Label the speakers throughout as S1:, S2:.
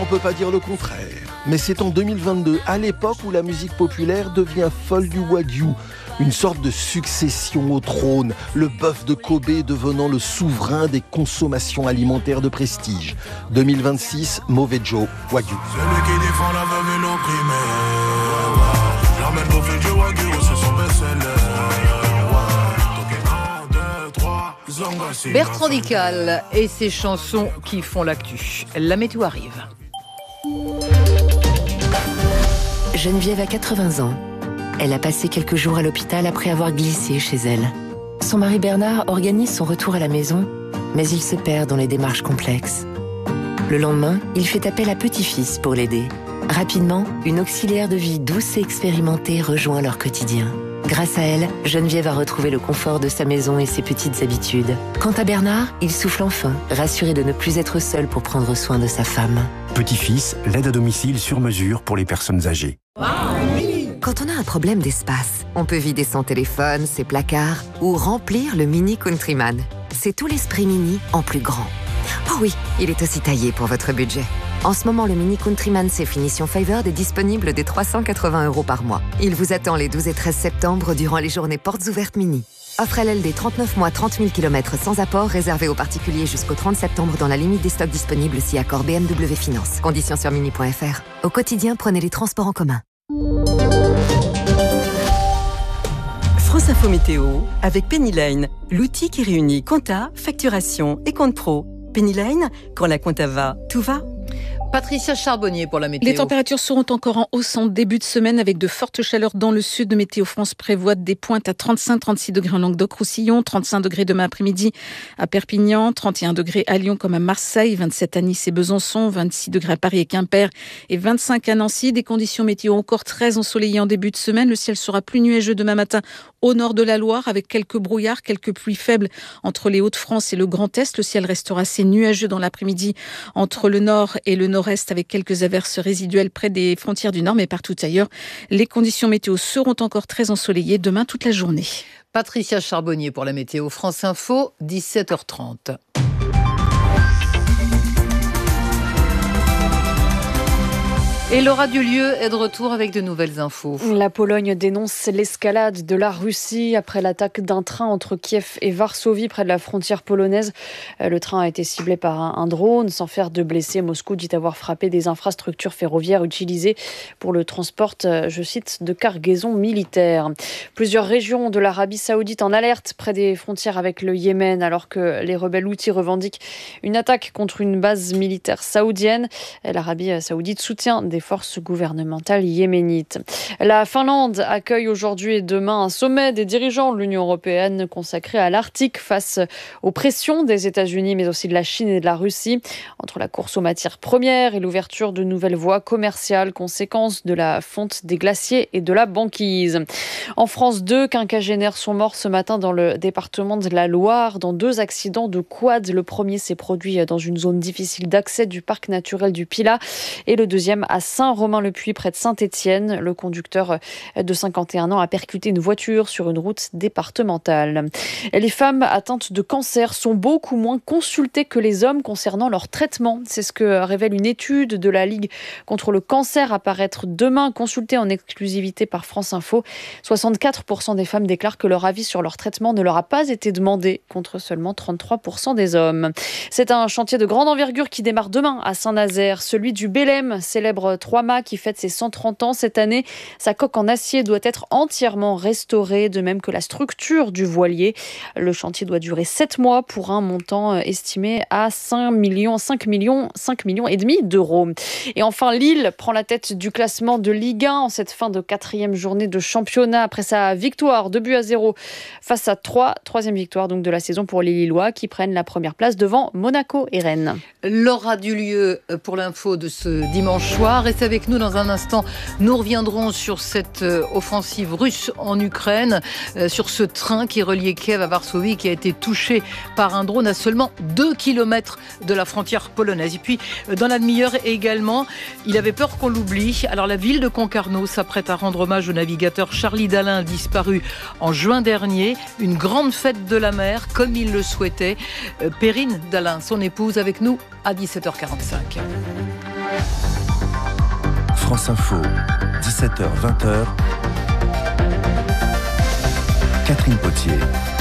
S1: peut pas dire le contraire. Mais c'est en 2022, à l'époque où la musique populaire devient folle du Wagyu. Une sorte de succession au trône, le bœuf de Kobe devenant le souverain des consommations alimentaires de prestige. 2026, Mauvais Joe, Wagyu.
S2: Celui qui défend la veuve et l'opprimé. J'emmène au fil du Wagyu, c'est son best-seller.
S3: Bertrand Dical et ses chansons qui font l'actu. La météo arrive.
S4: Geneviève a 80 ans. Elle a passé quelques jours à l'hôpital après avoir glissé chez elle. Son mari Bernard organise son retour à la maison, mais il se perd dans les démarches complexes. Le lendemain, il fait appel à petit-fils pour l'aider. Rapidement, une auxiliaire de vie douce et expérimentée rejoint leur quotidien. Grâce à elle, Geneviève a retrouvé le confort de sa maison et ses petites habitudes. Quant à Bernard, il souffle enfin, rassuré de ne plus être seul pour prendre soin de sa femme.
S5: Petit-fils, l'aide à domicile sur mesure pour les personnes âgées.
S4: Quand on a un problème d'espace, on peut vider son téléphone, ses placards ou remplir le Mini Countryman. C'est tout l'esprit Mini en plus grand. Oh oui, il est aussi taillé pour votre budget. En ce moment, le Mini Countryman c'est finition Favored est disponible dès 380 € par mois. Il vous attend les 12 et 13 septembre durant les journées portes ouvertes Mini. Offre LLD 39 mois, 30 000 km sans apport, réservé aux particuliers jusqu'au 30 septembre dans la limite des stocks disponibles si accord BMW Finance. Conditions sur mini.fr. Au quotidien, prenez les transports en commun.
S6: France Info Météo avec Penny Lane, l'outil qui réunit compta, facturation et compte pro. Penny Lane, quand la compta va, tout va.
S3: Patricia Charbonnier pour la météo.
S7: Les températures seront encore en hausse en début de semaine avec de fortes chaleurs dans le sud. Météo France prévoit des pointes à 35-36 degrés en Languedoc-Roussillon, 35 degrés demain après-midi à Perpignan, 31 degrés à Lyon comme à Marseille, 27 à Nice et Besançon, 26 degrés à Paris et Quimper et 25 à Nancy. Des conditions météo encore très ensoleillées en début de semaine. Le ciel sera plus nuageux demain matin au nord de la Loire avec quelques brouillards, quelques pluies faibles entre les Hauts-de-France et le Grand Est. Le ciel restera assez nuageux dans l'après-midi entre le nord et le nord-est avec quelques averses résiduelles près des frontières du nord, mais partout ailleurs. Les conditions météo seront encore très ensoleillées demain toute la journée.
S3: Patricia Charbonnier pour la météo. France Info, 17h30. Et Laura Dulieu est de retour avec de nouvelles infos.
S8: La Pologne dénonce l'escalade de la Russie après l'attaque d'un train entre Kiev et Varsovie près de la frontière polonaise. Le train a été ciblé par un drone sans faire de blessés. Moscou dit avoir frappé des infrastructures ferroviaires utilisées pour le transport, je cite, de cargaisons militaires. Plusieurs régions de l'Arabie Saoudite en alerte près des frontières avec le Yémen alors que les rebelles houthis revendiquent une attaque contre une base militaire saoudienne. L'Arabie Saoudite soutient des forces gouvernementales yéménites. La Finlande accueille aujourd'hui et demain un sommet des dirigeants de l'Union européenne consacré à l'Arctique face aux pressions des États-Unis mais aussi de la Chine et de la Russie. Entre la course aux matières premières et l'ouverture de nouvelles voies commerciales, conséquence de la fonte des glaciers et de la banquise. En France, 2 quinquagénaires sont morts ce matin dans le département de la Loire dans 2 accidents de quad. Le premier s'est produit dans une zone difficile d'accès du parc naturel du Pilat et le deuxième à Saint-Romain-le-Puy, près de Saint-Étienne. Le conducteur de 51 ans a percuté une voiture sur une route départementale. Et les femmes atteintes de cancer sont beaucoup moins consultées que les hommes concernant leur traitement. C'est ce que révèle une étude de la Ligue contre le cancer à paraître demain, consultée en exclusivité par France Info. 64% des femmes déclarent que leur avis sur leur traitement ne leur a pas été demandé, contre seulement 33% des hommes. C'est un chantier de grande envergure qui démarre demain à Saint-Nazaire, celui du Bélem, célèbre 3mâts qui fête ses 130 ans cette année. Sa coque en acier doit être entièrement restaurée, de même que la structure du voilier. Le chantier doit durer 7 mois pour un montant estimé à 5 millions et demi d'euros. Et enfin, Lille prend la tête du classement de Ligue 1 en cette fin de 4e journée de championnat après sa victoire 2-0 face à 3e victoire donc de la saison pour les Lillois qui prennent la première place devant Monaco et Rennes.
S3: Laura Dulieu pour l'info de ce dimanche soir. Restez avec nous dans un instant. Nous reviendrons sur cette offensive russe en Ukraine, sur ce train qui reliait Kiev à Varsovie qui a été touché par un drone à seulement 2 km de la frontière polonaise. Et puis, dans la demi-heure également, il avait peur qu'on l'oublie. Alors, la ville de Concarneau s'apprête à rendre hommage au navigateur Charlie Dalin, disparu en juin dernier. Une grande fête de la mer, comme il le souhaitait. Perrine Dalin, son épouse, avec nous à 17h45.
S5: France Info, 17h-20h. Catherine Potier.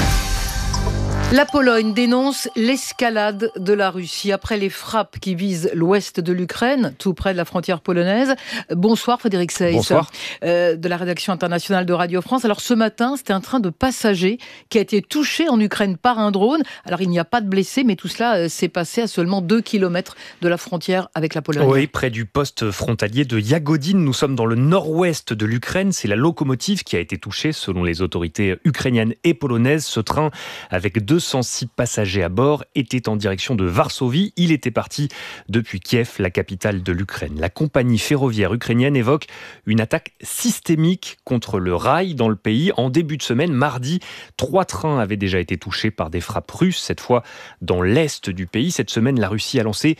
S3: La Pologne dénonce l'escalade de la Russie après les frappes qui visent l'ouest de l'Ukraine, tout près de la frontière polonaise. Bonsoir Frédéric Seyss.
S9: Bonsoir.
S3: De la rédaction internationale de Radio France. Alors ce matin, c'était un train de passagers qui a été touché en Ukraine par un drone. Alors il n'y a pas de blessés, mais tout cela s'est passé à seulement 2 km de la frontière avec la Pologne.
S9: Oui, près du poste frontalier de Yagodine. Nous sommes dans le nord-ouest de l'Ukraine. C'est la locomotive qui a été touchée selon les autorités ukrainiennes et polonaises. Ce train, avec 206 passagers à bord, était en direction de Varsovie. Il était parti depuis Kiev, la capitale de l'Ukraine. La compagnie ferroviaire ukrainienne évoque une attaque systémique contre le rail dans le pays. En début de semaine, mardi, 3 trains avaient déjà été touchés par des frappes russes, cette fois dans l'est du pays. Cette semaine, la Russie a lancé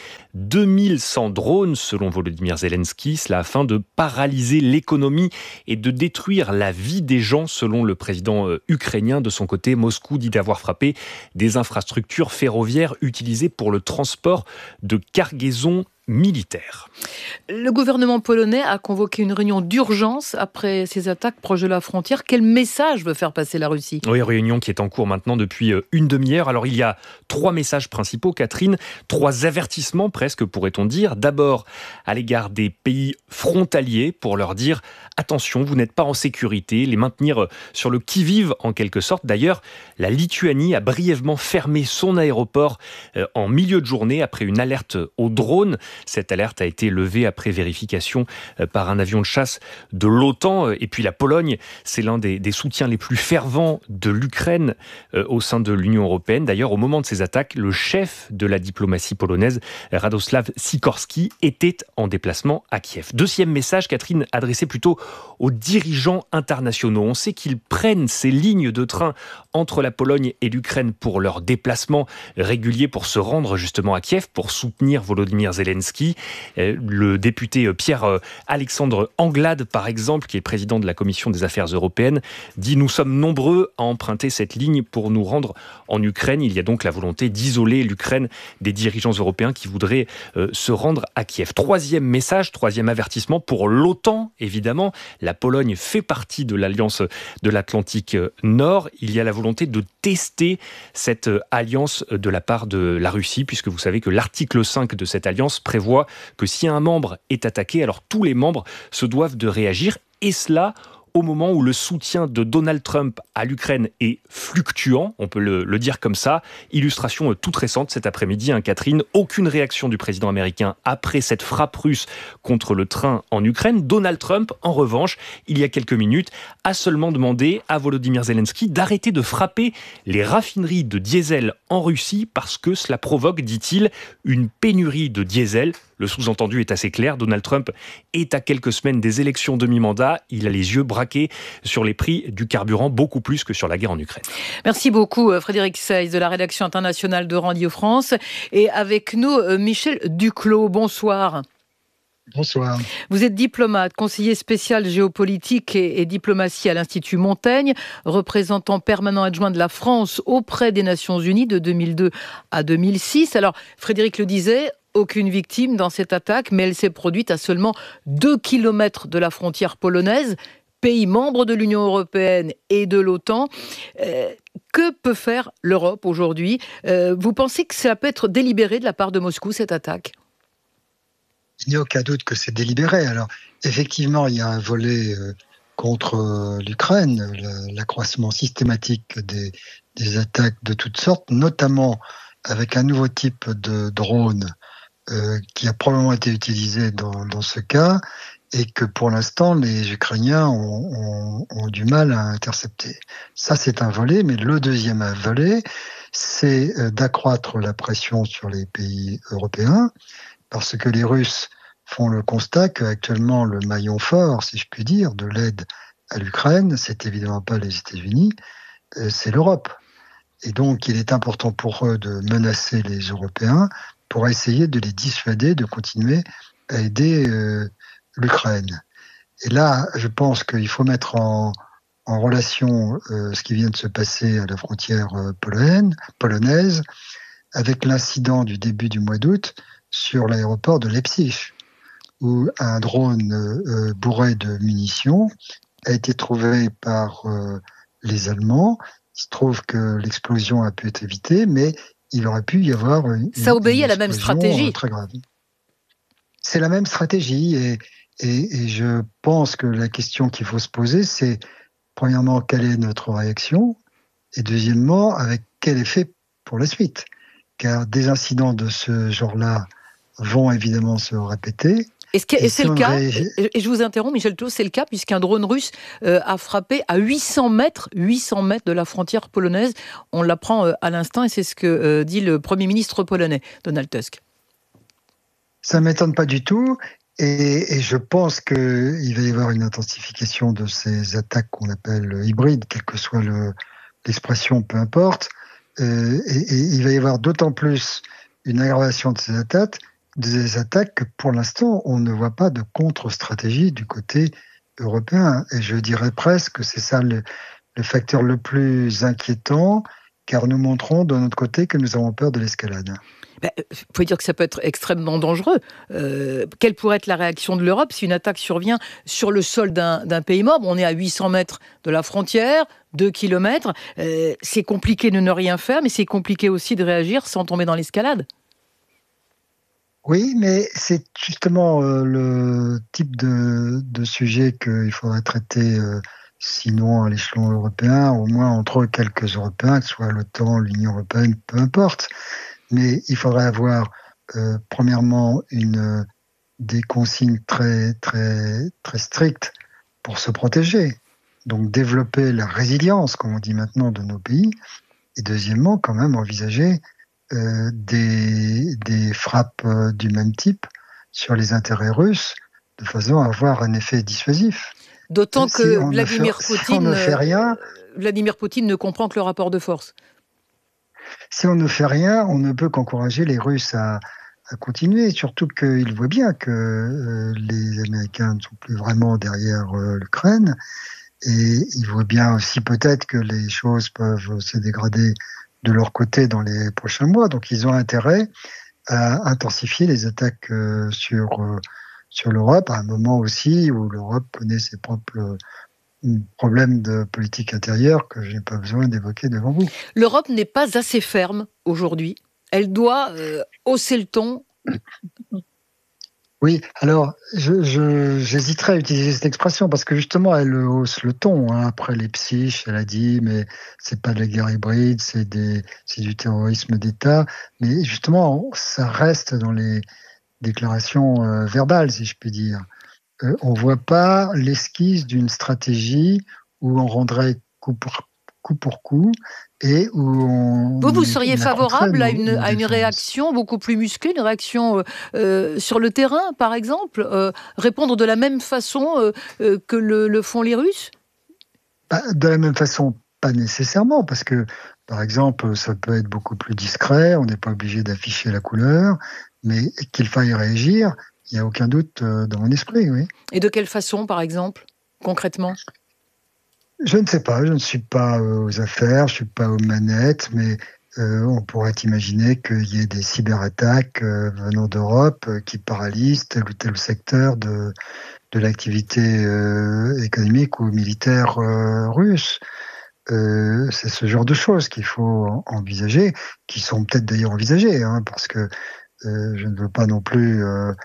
S9: 2100 drones, selon Volodymyr Zelensky, cela afin de paralyser l'économie et de détruire la vie des gens, selon le président ukrainien. De son côté, Moscou dit d'avoir frappé des infrastructures ferroviaires utilisées pour le transport de cargaisons militaires.
S3: Le gouvernement polonais a convoqué une réunion d'urgence après ces attaques proches de la frontière. Quel message veut faire passer la Russie ?
S9: Oui, réunion qui est en cours maintenant depuis une demi-heure. Alors il y a 3 messages principaux, Catherine, 3 avertissements presque, pourrait-on dire. D'abord, à l'égard des pays frontaliers, pour leur dire attention, vous n'êtes pas en sécurité, les maintenir sur le qui-vive en quelque sorte. D'ailleurs, la Lituanie a brièvement fermé son aéroport en milieu de journée après une alerte au drone. Cette alerte a été levée après vérification par un avion de chasse de l'OTAN. Et puis la Pologne, c'est l'un des soutiens les plus fervents de l'Ukraine au sein de l'Union européenne. D'ailleurs, au moment de ces attaques, le chef de la diplomatie polonaise, Radosław Sikorski, était en déplacement à Kiev. Deuxième message, Catherine, adressé plutôt aux dirigeants internationaux. On sait qu'ils prennent ces lignes de train entre la Pologne et l'Ukraine pour leurs déplacements réguliers pour se rendre justement à Kiev, pour soutenir Volodymyr Zelensky. Le député Pierre-Alexandre Anglade, par exemple, qui est président de la Commission des Affaires européennes, dit « Nous sommes nombreux à emprunter cette ligne pour nous rendre en Ukraine ». Il y a donc la volonté d'isoler l'Ukraine des dirigeants européens qui voudraient se rendre à Kiev. Troisième message, troisième avertissement pour l'OTAN, évidemment. La Pologne fait partie de l'Alliance de l'Atlantique Nord. Il y a la volonté de tester cette alliance de la part de la Russie, puisque vous savez que l'article 5 de cette alliance prévoit que si un membre est attaqué, alors tous les membres se doivent de réagir, et cela au moment où le soutien de Donald Trump à l'Ukraine est fluctuant, on peut le dire comme ça. Illustration toute récente cet après-midi, Catherine, aucune réaction du président américain après cette frappe russe contre le train en Ukraine. Donald Trump, en revanche, il y a quelques minutes, a seulement demandé à Volodymyr Zelensky d'arrêter de frapper les raffineries de diesel en Russie parce que cela provoque, dit-il, une pénurie de diesel. Le sous-entendu est assez clair. Donald Trump est à quelques semaines des élections demi-mandat. Il a les yeux braqués sur les prix du carburant, beaucoup plus que sur la guerre en Ukraine.
S3: Merci beaucoup Frédéric Seyss de la rédaction internationale de Radio France. Et avec nous, Michel Duclos. Bonsoir.
S10: Bonsoir.
S3: Vous êtes diplomate, conseiller spécial géopolitique et diplomatie à l'Institut Montaigne, représentant permanent adjoint de la France auprès des Nations Unies de 2002 à 2006. Alors, Frédéric le disait, aucune victime dans cette attaque, mais elle s'est produite à seulement 2 kilomètres de la frontière polonaise, pays membre de l'Union européenne et de l'OTAN. Que peut faire l'Europe aujourd'hui ? Vous pensez que ça peut être délibéré de la part de Moscou, cette attaque ?
S10: Il n'y a aucun doute que c'est délibéré. Alors, effectivement, il y a un volet contre l'Ukraine, l'accroissement systématique des attaques de toutes sortes, notamment avec un nouveau type de drone qui a probablement été utilisé dans ce cas et que pour l'instant les Ukrainiens ont du mal à intercepter. Ça, c'est un volet, mais le deuxième volet, c'est d'accroître la pression sur les pays européens, parce que les Russes font le constat qu'actuellement le maillon fort, si je puis dire, de l'aide à l'Ukraine, c'est évidemment pas les États-Unis, c'est l'Europe. Et donc, il est important pour eux de menacer les Européens pour essayer de les dissuader de continuer à aider l'Ukraine. Et là, je pense qu'il faut mettre en relation ce qui vient de se passer à la frontière polonaise avec l'incident du début du mois d'août sur l'aéroport de Leipzig, où un drone bourré de munitions a été trouvé par les Allemands. Il se trouve que l'explosion a pu être évitée, mais il aurait pu y avoir
S3: Ça obéit
S10: une
S3: à la même stratégie.
S10: très grave. C'est la même stratégie et je pense que la question qu'il faut se poser, c'est premièrement, quelle est notre réaction et deuxièmement, avec quel effet pour la suite. Car des incidents de ce genre-là vont évidemment se répéter.
S3: Et c'est le cas, et je vous interromps, Michel Taulot, c'est le cas puisqu'un drone russe a frappé à 800 mètres de la frontière polonaise. On l'apprend à l'instant et c'est ce que dit le Premier ministre polonais, Donald Tusk.
S10: Ça ne m'étonne pas du tout et je pense qu'il va y avoir une intensification de ces attaques qu'on appelle hybrides, quelle que soit l'expression, peu importe. Et il va y avoir d'autant plus une aggravation de ces attaques que pour l'instant, on ne voit pas de contre-stratégie du côté européen. Et je dirais presque que c'est ça le facteur le plus inquiétant, car nous montrons de notre côté que nous avons peur de l'escalade.
S3: Il faut dire que ça peut être extrêmement dangereux. Quelle pourrait être la réaction de l'Europe si une attaque survient sur le sol d'un pays mort ? On est à 800 mètres de la frontière, 2 kilomètres. C'est compliqué de ne rien faire, mais c'est compliqué aussi de réagir sans tomber dans l'escalade.
S10: Oui, mais c'est justement le type de sujet qu'il faudrait traiter, sinon à l'échelon européen, au moins entre quelques Européens, que ce soit l'OTAN, l'Union européenne, peu importe. Mais il faudrait avoir, premièrement, des consignes très, très, très strictes pour se protéger. Donc développer la résilience, comme on dit maintenant, de nos pays. Et deuxièmement, quand même envisager des frappes du même type sur les intérêts russes, de façon à avoir un effet dissuasif.
S3: D'autant que
S10: Vladimir
S3: Poutine ne comprend que le rapport de force.
S10: Si on ne fait rien, on ne peut qu'encourager les Russes à continuer, surtout qu'ils voient bien que les Américains ne sont plus vraiment derrière l'Ukraine, et ils voient bien aussi peut-être que les choses peuvent se dégrader de leur côté dans les prochains mois, donc ils ont intérêt à intensifier les attaques sur l'Europe, à un moment aussi où l'Europe connaît ses propres problème de politique intérieure que je n'ai pas besoin d'évoquer devant vous.
S3: L'Europe n'est pas assez ferme aujourd'hui. Elle doit hausser le ton.
S10: Oui, alors j'hésiterais à utiliser cette expression parce que justement elle hausse le ton. Après Leipzig, elle a dit mais c'est pas de la guerre hybride, c'est du terrorisme d'État. Mais justement, ça reste dans les déclarations verbales, si je puis dire. On ne voit pas l'esquisse d'une stratégie où on rendrait coup pour coup et où on...
S3: Vous seriez favorable à une réaction beaucoup plus musclée, une réaction sur le terrain, par exemple, répondre de la même façon que le font les Russes ?
S10: De la même façon, pas nécessairement, parce que, par exemple, ça peut être beaucoup plus discret, on n'est pas obligé d'afficher la couleur, mais qu'il faille réagir, il n'y a aucun doute dans mon esprit, oui.
S3: Et de quelle façon, par exemple, concrètement ?
S10: Je ne sais pas, je ne suis pas aux affaires, je ne suis pas aux manettes, mais on pourrait imaginer qu'il y ait des cyberattaques venant d'Europe qui paralysent tel ou tel secteur de l'activité économique ou militaire russe. C'est ce genre de choses qu'il faut envisager, qui sont peut-être d'ailleurs envisagées, parce que je ne veux pas non plus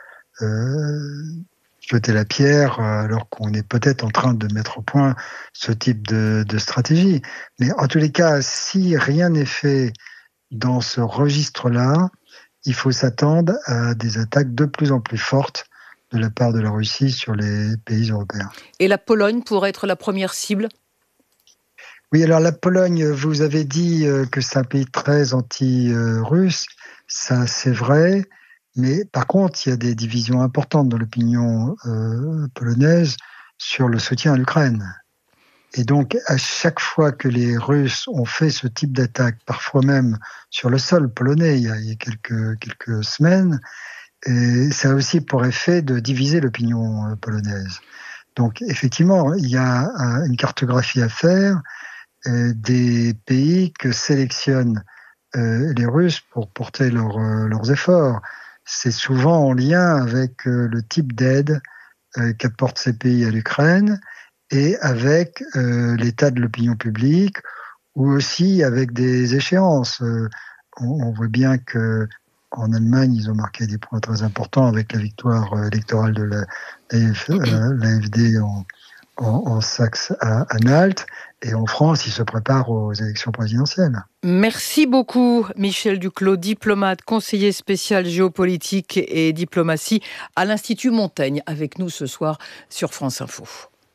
S10: jeter la pierre alors qu'on est peut-être en train de mettre au point ce type de stratégie. Mais en tous les cas, si rien n'est fait dans ce registre-là, il faut s'attendre à des attaques de plus en plus fortes de la part de la Russie sur les pays européens.
S3: Et la Pologne pourrait être la première cible ?
S10: Oui, alors la Pologne, vous avez dit que c'est un pays très anti-russe, ça c'est vrai. Mais par contre, il y a des divisions importantes dans l'opinion polonaise sur le soutien à l'Ukraine. Et donc, à chaque fois que les Russes ont fait ce type d'attaque, parfois même sur le sol polonais, il y a quelques semaines, et ça a aussi pour effet de diviser l'opinion polonaise. Donc, effectivement, il y a une cartographie à faire des pays que sélectionnent les Russes pour porter leurs efforts. c'est souvent en lien avec le type d'aide qu'apportent ces pays à l'Ukraine et avec l'état de l'opinion publique ou aussi avec des échéances. On voit bien que en Allemagne, ils ont marqué des points très importants avec la victoire électorale de l'AfD en Saxe-Anhalt. Et en France, ils se préparent aux élections présidentielles.
S3: Merci beaucoup, Michel Duclos, diplomate, conseiller spécial géopolitique et diplomatie à l'Institut Montaigne, avec nous ce soir sur France Info.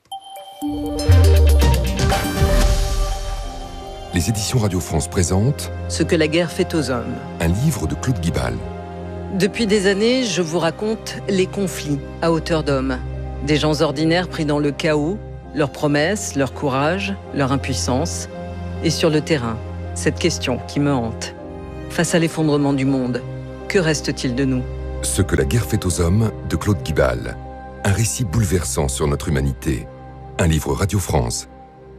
S11: Les éditions Radio France présentent
S12: Ce que la guerre fait aux hommes.
S11: Un livre de Claude Guibal.
S12: Depuis des années, je vous raconte les conflits à hauteur d'homme. Des gens ordinaires pris dans le chaos, leurs promesses, leur courage, leur impuissance. Et sur le terrain, cette question qui me hante. Face à l'effondrement du monde, que reste-t-il de nous ?
S11: Ce que la guerre fait aux hommes de Claude Guibal. Un récit bouleversant sur notre humanité. Un livre Radio France.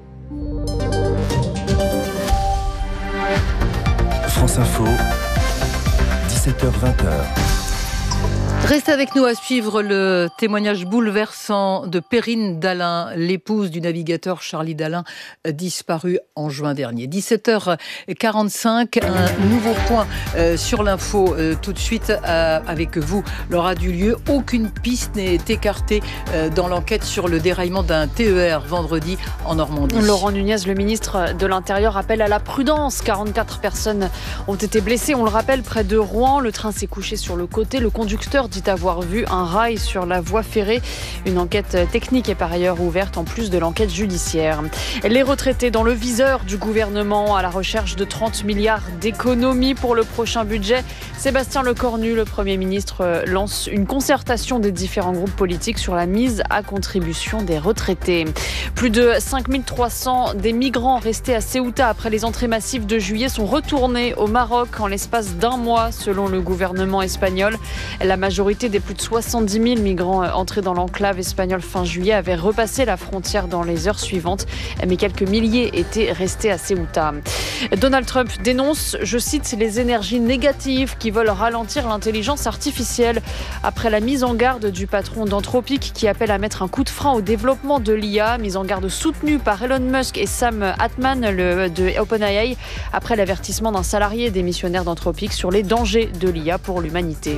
S5: France Info, 17h-20h.
S3: Restez avec nous à suivre le témoignage bouleversant de Perrine Dallin, l'épouse du navigateur Charlie Dallin, disparu en juin dernier. 17h45, un nouveau point sur l'info tout de suite avec vous, Laura Dulieu. Aucune piste n'est écartée dans l'enquête sur le déraillement d'un TER vendredi en Normandie.
S8: Laurent Nunez, le ministre de l'Intérieur, appelle à la prudence. 44 personnes ont été blessées, on le rappelle, près de Rouen. Le train s'est couché sur le côté. Le conducteur dit avoir vu un rail sur la voie ferrée. Une enquête technique est par ailleurs ouverte en plus de l'enquête judiciaire. Les retraités dans le viseur du gouvernement à la recherche de 30 milliards d'économies pour le prochain budget. Sébastien Lecornu, le Premier ministre, lance une concertation des différents groupes politiques sur la mise à contribution des retraités. Plus de 5300 des migrants restés à Ceuta après les entrées massives de juillet sont retournés au Maroc en l'espace d'un mois selon le gouvernement espagnol. La majorité des plus de 70 000 migrants entrés dans l'enclave espagnole fin juillet avaient repassé la frontière dans les heures suivantes, mais quelques milliers étaient restés à Ceuta. Donald Trump dénonce, je cite, les énergies négatives qui veulent ralentir l'intelligence artificielle. Après la mise en garde du patron d'Anthropic qui appelle à mettre un coup de frein au développement de l'IA, mise en garde soutenue par Elon Musk et Sam Altman de OpenAI, après l'avertissement d'un salarié démissionnaire d'Anthropic sur les dangers de l'IA pour l'humanité.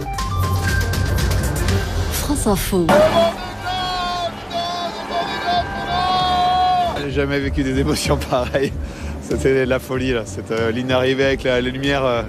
S13: France Info.
S14: J'ai jamais vécu des émotions pareilles. C'était de la folie là. Cette ligne d'arrivée avec la lumière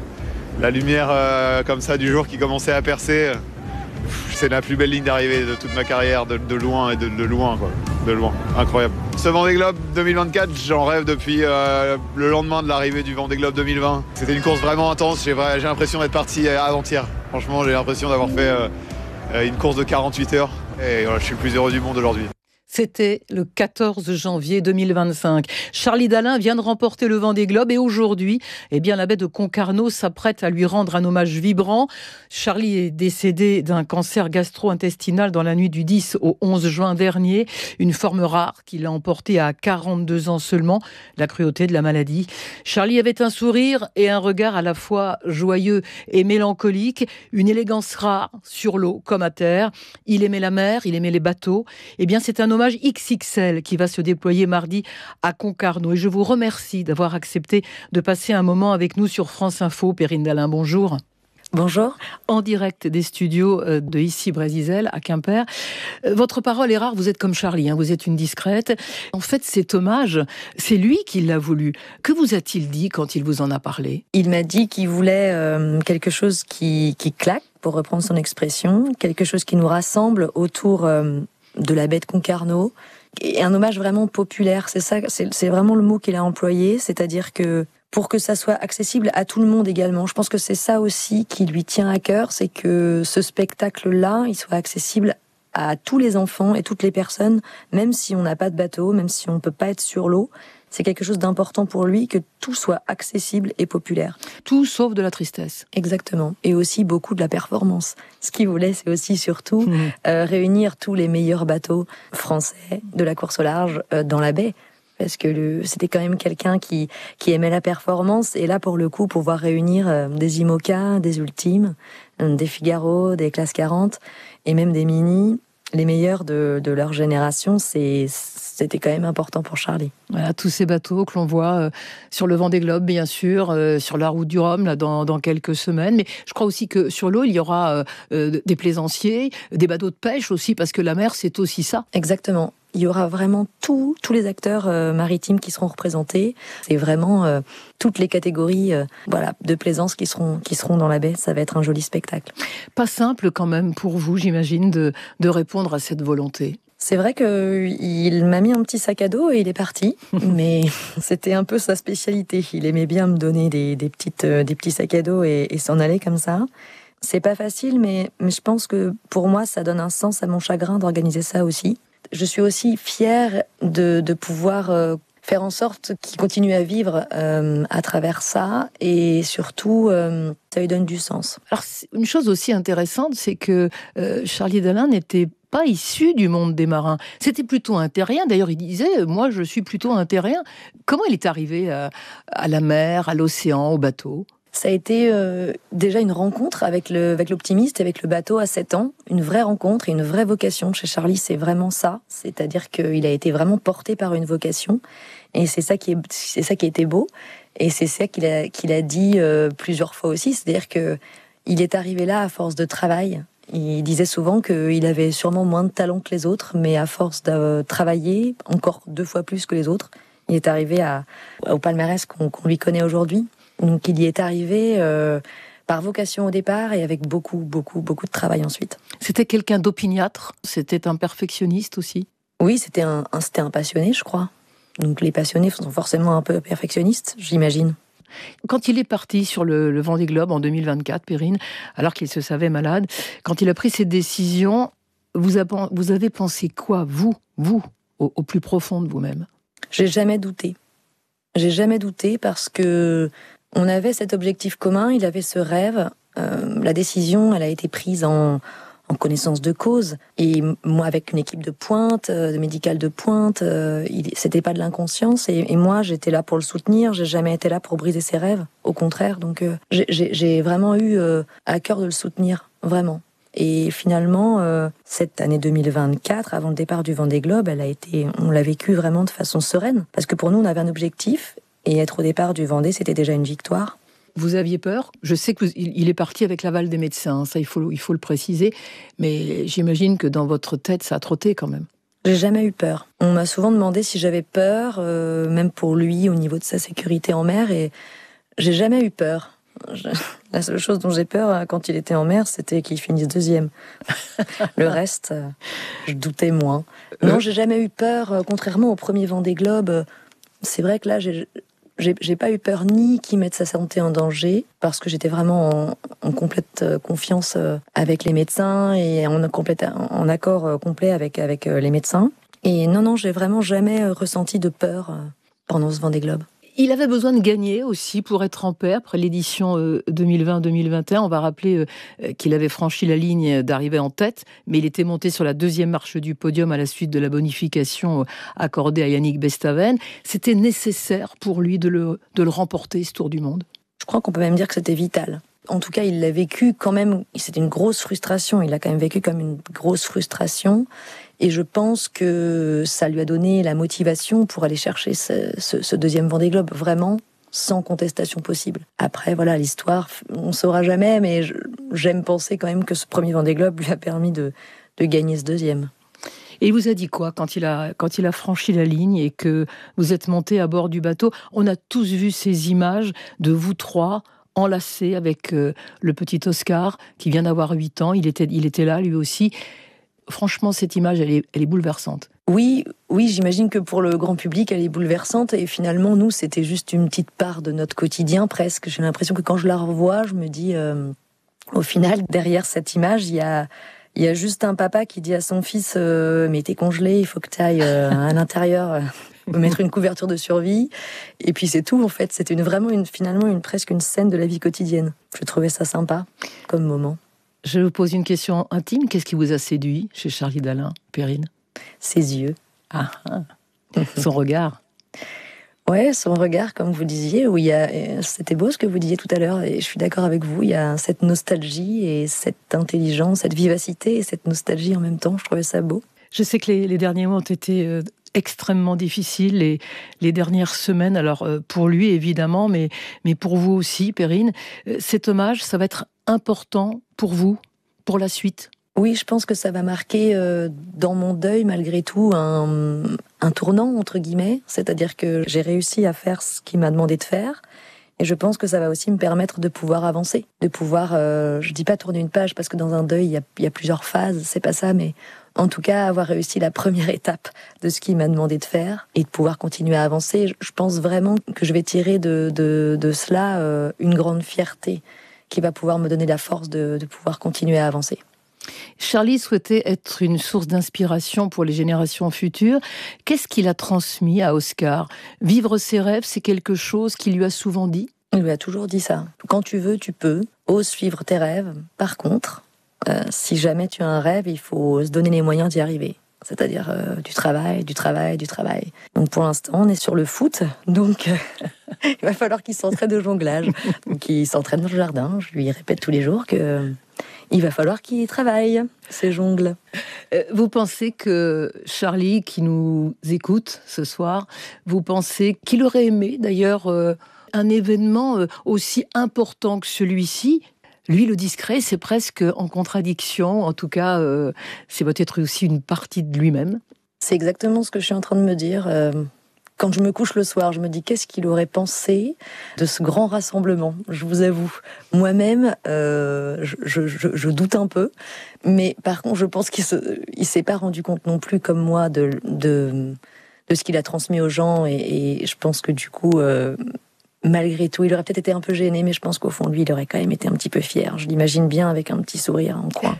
S14: comme ça du jour qui commençait à percer. C'est la plus belle ligne d'arrivée de toute ma carrière, de loin et de loin quoi. De loin, incroyable. Ce Vendée Globe 2024, j'en rêve depuis le lendemain de l'arrivée du Vendée Globe 2020. C'était une course vraiment intense. J'ai l'impression d'être parti avant-hier. Franchement, j'ai l'impression d'avoir fait une course de 48 heures et voilà, je suis le plus heureux du monde aujourd'hui.
S3: C'était le 14 janvier 2025. Charlie Dallin vient de remporter le Vendée Globe et aujourd'hui, la baie de Concarneau s'apprête à lui rendre un hommage vibrant. Charlie est décédé d'un cancer gastro-intestinal dans la nuit du 10 au 11 juin dernier. Une forme rare qui l'a emporté à 42 ans seulement, la cruauté de la maladie. Charlie avait un sourire et un regard à la fois joyeux et mélancolique, une élégance rare sur l'eau comme à terre. Il aimait la mer, il aimait les bateaux. C'est un hommage XXL qui va se déployer mardi à Concarneau. Et je vous remercie d'avoir accepté de passer un moment avec nous sur France Info. Perrine Dallin, bonjour.
S13: Bonjour.
S3: En direct des studios de Issy-Brésil à Quimper. Votre parole est rare, vous êtes comme Charlie, vous êtes une discrète. En fait, cet hommage, c'est lui qui l'a voulu. Que vous a-t-il dit quand il vous en a parlé ?
S13: Il m'a dit qu'il voulait quelque chose qui claque, pour reprendre son expression, quelque chose qui nous rassemble autour de la baie de Concarneau, et un hommage vraiment populaire. C'est ça, c'est vraiment le mot qu'il a employé, c'est-à-dire que pour que ça soit accessible à tout le monde également. Je pense que c'est ça aussi qui lui tient à cœur, c'est que ce spectacle-là, il soit accessible à tous les enfants et toutes les personnes, même si on n'a pas de bateau, même si on ne peut pas être sur l'eau. C'est quelque chose d'important pour lui, que tout soit accessible et populaire.
S3: Tout sauf de la tristesse.
S13: Exactement. Et aussi beaucoup de la performance. Ce qu'il voulait, c'est aussi surtout réunir tous les meilleurs bateaux français de la course au large dans la baie. Parce que c'était quand même quelqu'un qui aimait la performance. Et là, pour le coup, pouvoir réunir des IMOCA, des Ultimes, des Figaro, des Classes 40 et même des Mini, les meilleurs de leur génération, c'était quand même important pour Charlie.
S3: Voilà, tous ces bateaux que l'on voit sur le Vendée Globe, bien sûr, sur la route du Rhum, là, dans quelques semaines. Mais je crois aussi que sur l'eau, il y aura des plaisanciers, des bateaux de pêche aussi, parce que la mer, c'est aussi ça.
S13: Exactement. Il y aura vraiment tous les acteurs maritimes qui seront représentés. C'est vraiment toutes les catégories de plaisance qui seront dans la baie. Ça va être un joli spectacle.
S3: Pas simple quand même pour vous, j'imagine, de répondre à cette volonté.
S13: C'est vrai qu'il m'a mis un petit sac à dos et il est parti, mais c'était un peu sa spécialité. Il aimait bien me donner des petits sacs à dos et s'en aller comme ça. C'est pas facile, mais je pense que pour moi, ça donne un sens à mon chagrin d'organiser ça aussi. Je suis aussi fière de pouvoir faire en sorte qu'il continue à vivre à travers ça, et surtout, ça lui donne du sens.
S3: Alors, une chose aussi intéressante, c'est que Charlie Dalin n'était pas issu du monde des marins. C'était plutôt un terrien. D'ailleurs, il disait, moi, je suis plutôt un terrien. Comment il est arrivé à la mer, à l'océan, au bateau ?
S13: Ça a été déjà une rencontre avec l'Optimiste, avec le bateau à 7 ans. Une vraie rencontre et une vraie vocation. Chez Charlie, c'est vraiment ça. C'est-à-dire qu'il a été vraiment porté par une vocation. Et c'est ça qui a été beau. Et c'est ça qu'il a dit plusieurs fois aussi. C'est-à-dire qu'il est arrivé là à force de travail. Il disait souvent qu'il avait sûrement moins de talent que les autres, mais à force de travailler encore 2 fois plus que les autres, il est arrivé au palmarès qu'on lui connaît aujourd'hui. Donc il y est arrivé par vocation au départ et avec beaucoup, beaucoup, beaucoup de travail ensuite.
S3: C'était quelqu'un d'opiniâtre ? C'était un perfectionniste aussi ?
S13: Oui, c'était un passionné, je crois. Donc les passionnés sont forcément un peu perfectionnistes, j'imagine.
S3: Quand il est parti sur le Vendée Globe en 2024, Perrine, alors qu'il se savait malade, quand il a pris cette décision, vous avez pensé quoi, vous, au plus profond de vous-même ?
S13: J'ai jamais douté. J'ai jamais douté parce que on avait cet objectif commun, il avait ce rêve. La décision, elle a été prise en connaissance de cause. Et moi, avec une équipe de pointe, de médicale de pointe, c'était pas de l'inconscience. Et moi, j'étais là pour le soutenir. J'ai jamais été là pour briser ses rêves. Au contraire. Donc, j'ai vraiment eu à cœur de le soutenir, vraiment. Et finalement, cette année 2024, avant le départ du Vendée Globe, on l'a vécu vraiment de façon sereine. Parce que pour nous, on avait un objectif. Et être au départ du Vendée, c'était déjà une victoire.
S3: Vous aviez peur ? Je sais qu'il est parti avec l'aval des médecins, ça il faut le préciser, mais j'imagine que dans votre tête, ça a trotté quand même.
S13: J'ai jamais eu peur. On m'a souvent demandé si j'avais peur, même pour lui, au niveau de sa sécurité en mer, et j'ai jamais eu peur. La seule chose dont j'ai peur quand il était en mer, c'était qu'il finisse 2e. Le reste, je doutais moins. Non, j'ai jamais eu peur, contrairement au premier Vendée Globe. C'est vrai que là, j'ai pas eu peur ni qu'il mette sa santé en danger, parce que j'étais vraiment en complète confiance avec les médecins et en accord complet avec les médecins. Et non, j'ai vraiment jamais ressenti de peur pendant ce Vendée Globe.
S3: Il avait besoin de gagner aussi pour être en paix après l'édition 2020-2021. On va rappeler qu'il avait franchi la ligne d'arrivée en tête, mais il était monté sur la 2e marche du podium à la suite de la bonification accordée à Yannick Bestaven. C'était nécessaire pour lui de le remporter, ce Tour du Monde.
S13: Je crois qu'on peut même dire que c'était vital. En tout cas, il l'a vécu quand même, c'était une grosse frustration. Il l'a quand même vécu comme une grosse frustration. Et je pense que ça lui a donné la motivation pour aller chercher ce 2e Vendée Globe, vraiment sans contestation possible. Après, voilà, l'histoire, on ne saura jamais, mais j'aime penser quand même que ce premier Vendée Globe lui a permis de gagner ce 2e.
S3: Et il vous a dit quoi quand il a franchi la ligne et que vous êtes monté à bord du bateau ? On a tous vu ces images de vous 3 enlacés avec le petit Oscar qui vient d'avoir 8 ans. Il était là, lui aussi. Franchement, cette image, elle est bouleversante.
S13: Oui, j'imagine que pour le grand public, elle est bouleversante. Et finalement, nous, c'était juste une petite part de notre quotidien, presque. J'ai l'impression que quand je la revois, je me dis, au final, derrière cette image, il y a juste un papa qui dit à son fils, mais t'es congelé, il faut que t'ailles à l'intérieur mettre une couverture de survie. Et puis c'est tout, en fait. C'était finalement presque une scène de la vie quotidienne. Je trouvais ça sympa comme moment.
S3: Je vous pose une question intime. Qu'est-ce qui vous a séduit chez Charlie Dalin, Perrine ?
S13: Ses yeux.
S3: Son regard.
S13: Ouais, son regard, comme vous disiez, où c'était beau ce que vous disiez tout à l'heure, et je suis d'accord avec vous, il y a cette nostalgie et cette intelligence, cette vivacité et cette nostalgie en même temps, je trouvais ça beau.
S3: Je sais que les derniers mois ont été extrêmement difficiles, les dernières semaines, alors pour lui évidemment, mais pour vous aussi, Perrine. Cet hommage, ça va être important pour vous, pour la suite?
S13: Oui, je pense que ça va marquer dans mon deuil, malgré tout, un tournant, entre guillemets. C'est-à-dire que j'ai réussi à faire ce qu'il m'a demandé de faire. Et je pense que ça va aussi me permettre de pouvoir avancer. De pouvoir, je dis pas tourner une page, parce que dans un deuil, il y a plusieurs phases, c'est pas ça, mais en tout cas, avoir réussi la première étape de ce qu'il m'a demandé de faire et de pouvoir continuer à avancer. Je pense vraiment que je vais tirer de cela une grande fierté qui va pouvoir me donner la force de pouvoir continuer à avancer.
S3: Charlie souhaitait être une source d'inspiration pour les générations futures. Qu'est-ce qu'il a transmis à Oscar? Vivre ses rêves, c'est quelque chose qu'il lui a souvent dit?
S13: Il lui a toujours dit ça. Quand tu veux, tu peux. Ose suivre tes rêves. Par contre, si jamais tu as un rêve, il faut se donner les moyens d'y arriver. C'est-à-dire du travail. Donc pour l'instant, on est sur le foot, donc il va falloir qu'il s'entraîne au jonglage. Donc il s'entraîne dans le jardin, je lui répète tous les jours que il va falloir qu'il travaille ses jongles.
S3: Vous pensez que Charlie, qui nous écoute ce soir, vous pensez qu'il aurait aimé d'ailleurs un événement aussi important que celui-ci? Lui, le discret, c'est presque en contradiction. En tout cas, c'est peut-être aussi une partie de lui-même.
S13: C'est exactement ce que je suis en train de me dire. Quand je me couche le soir, je me dis qu'est-ce qu'il aurait pensé de ce grand rassemblement. Je vous avoue, moi-même, je doute un peu. Mais par contre, je pense qu'il s'est pas rendu compte non plus, comme moi, de ce qu'il a transmis aux gens. Et je pense que du coup... malgré tout, il aurait peut-être été un peu gêné, mais je pense qu'au fond de lui, il aurait quand même été un petit peu fier. Je l'imagine bien avec un petit sourire en coin.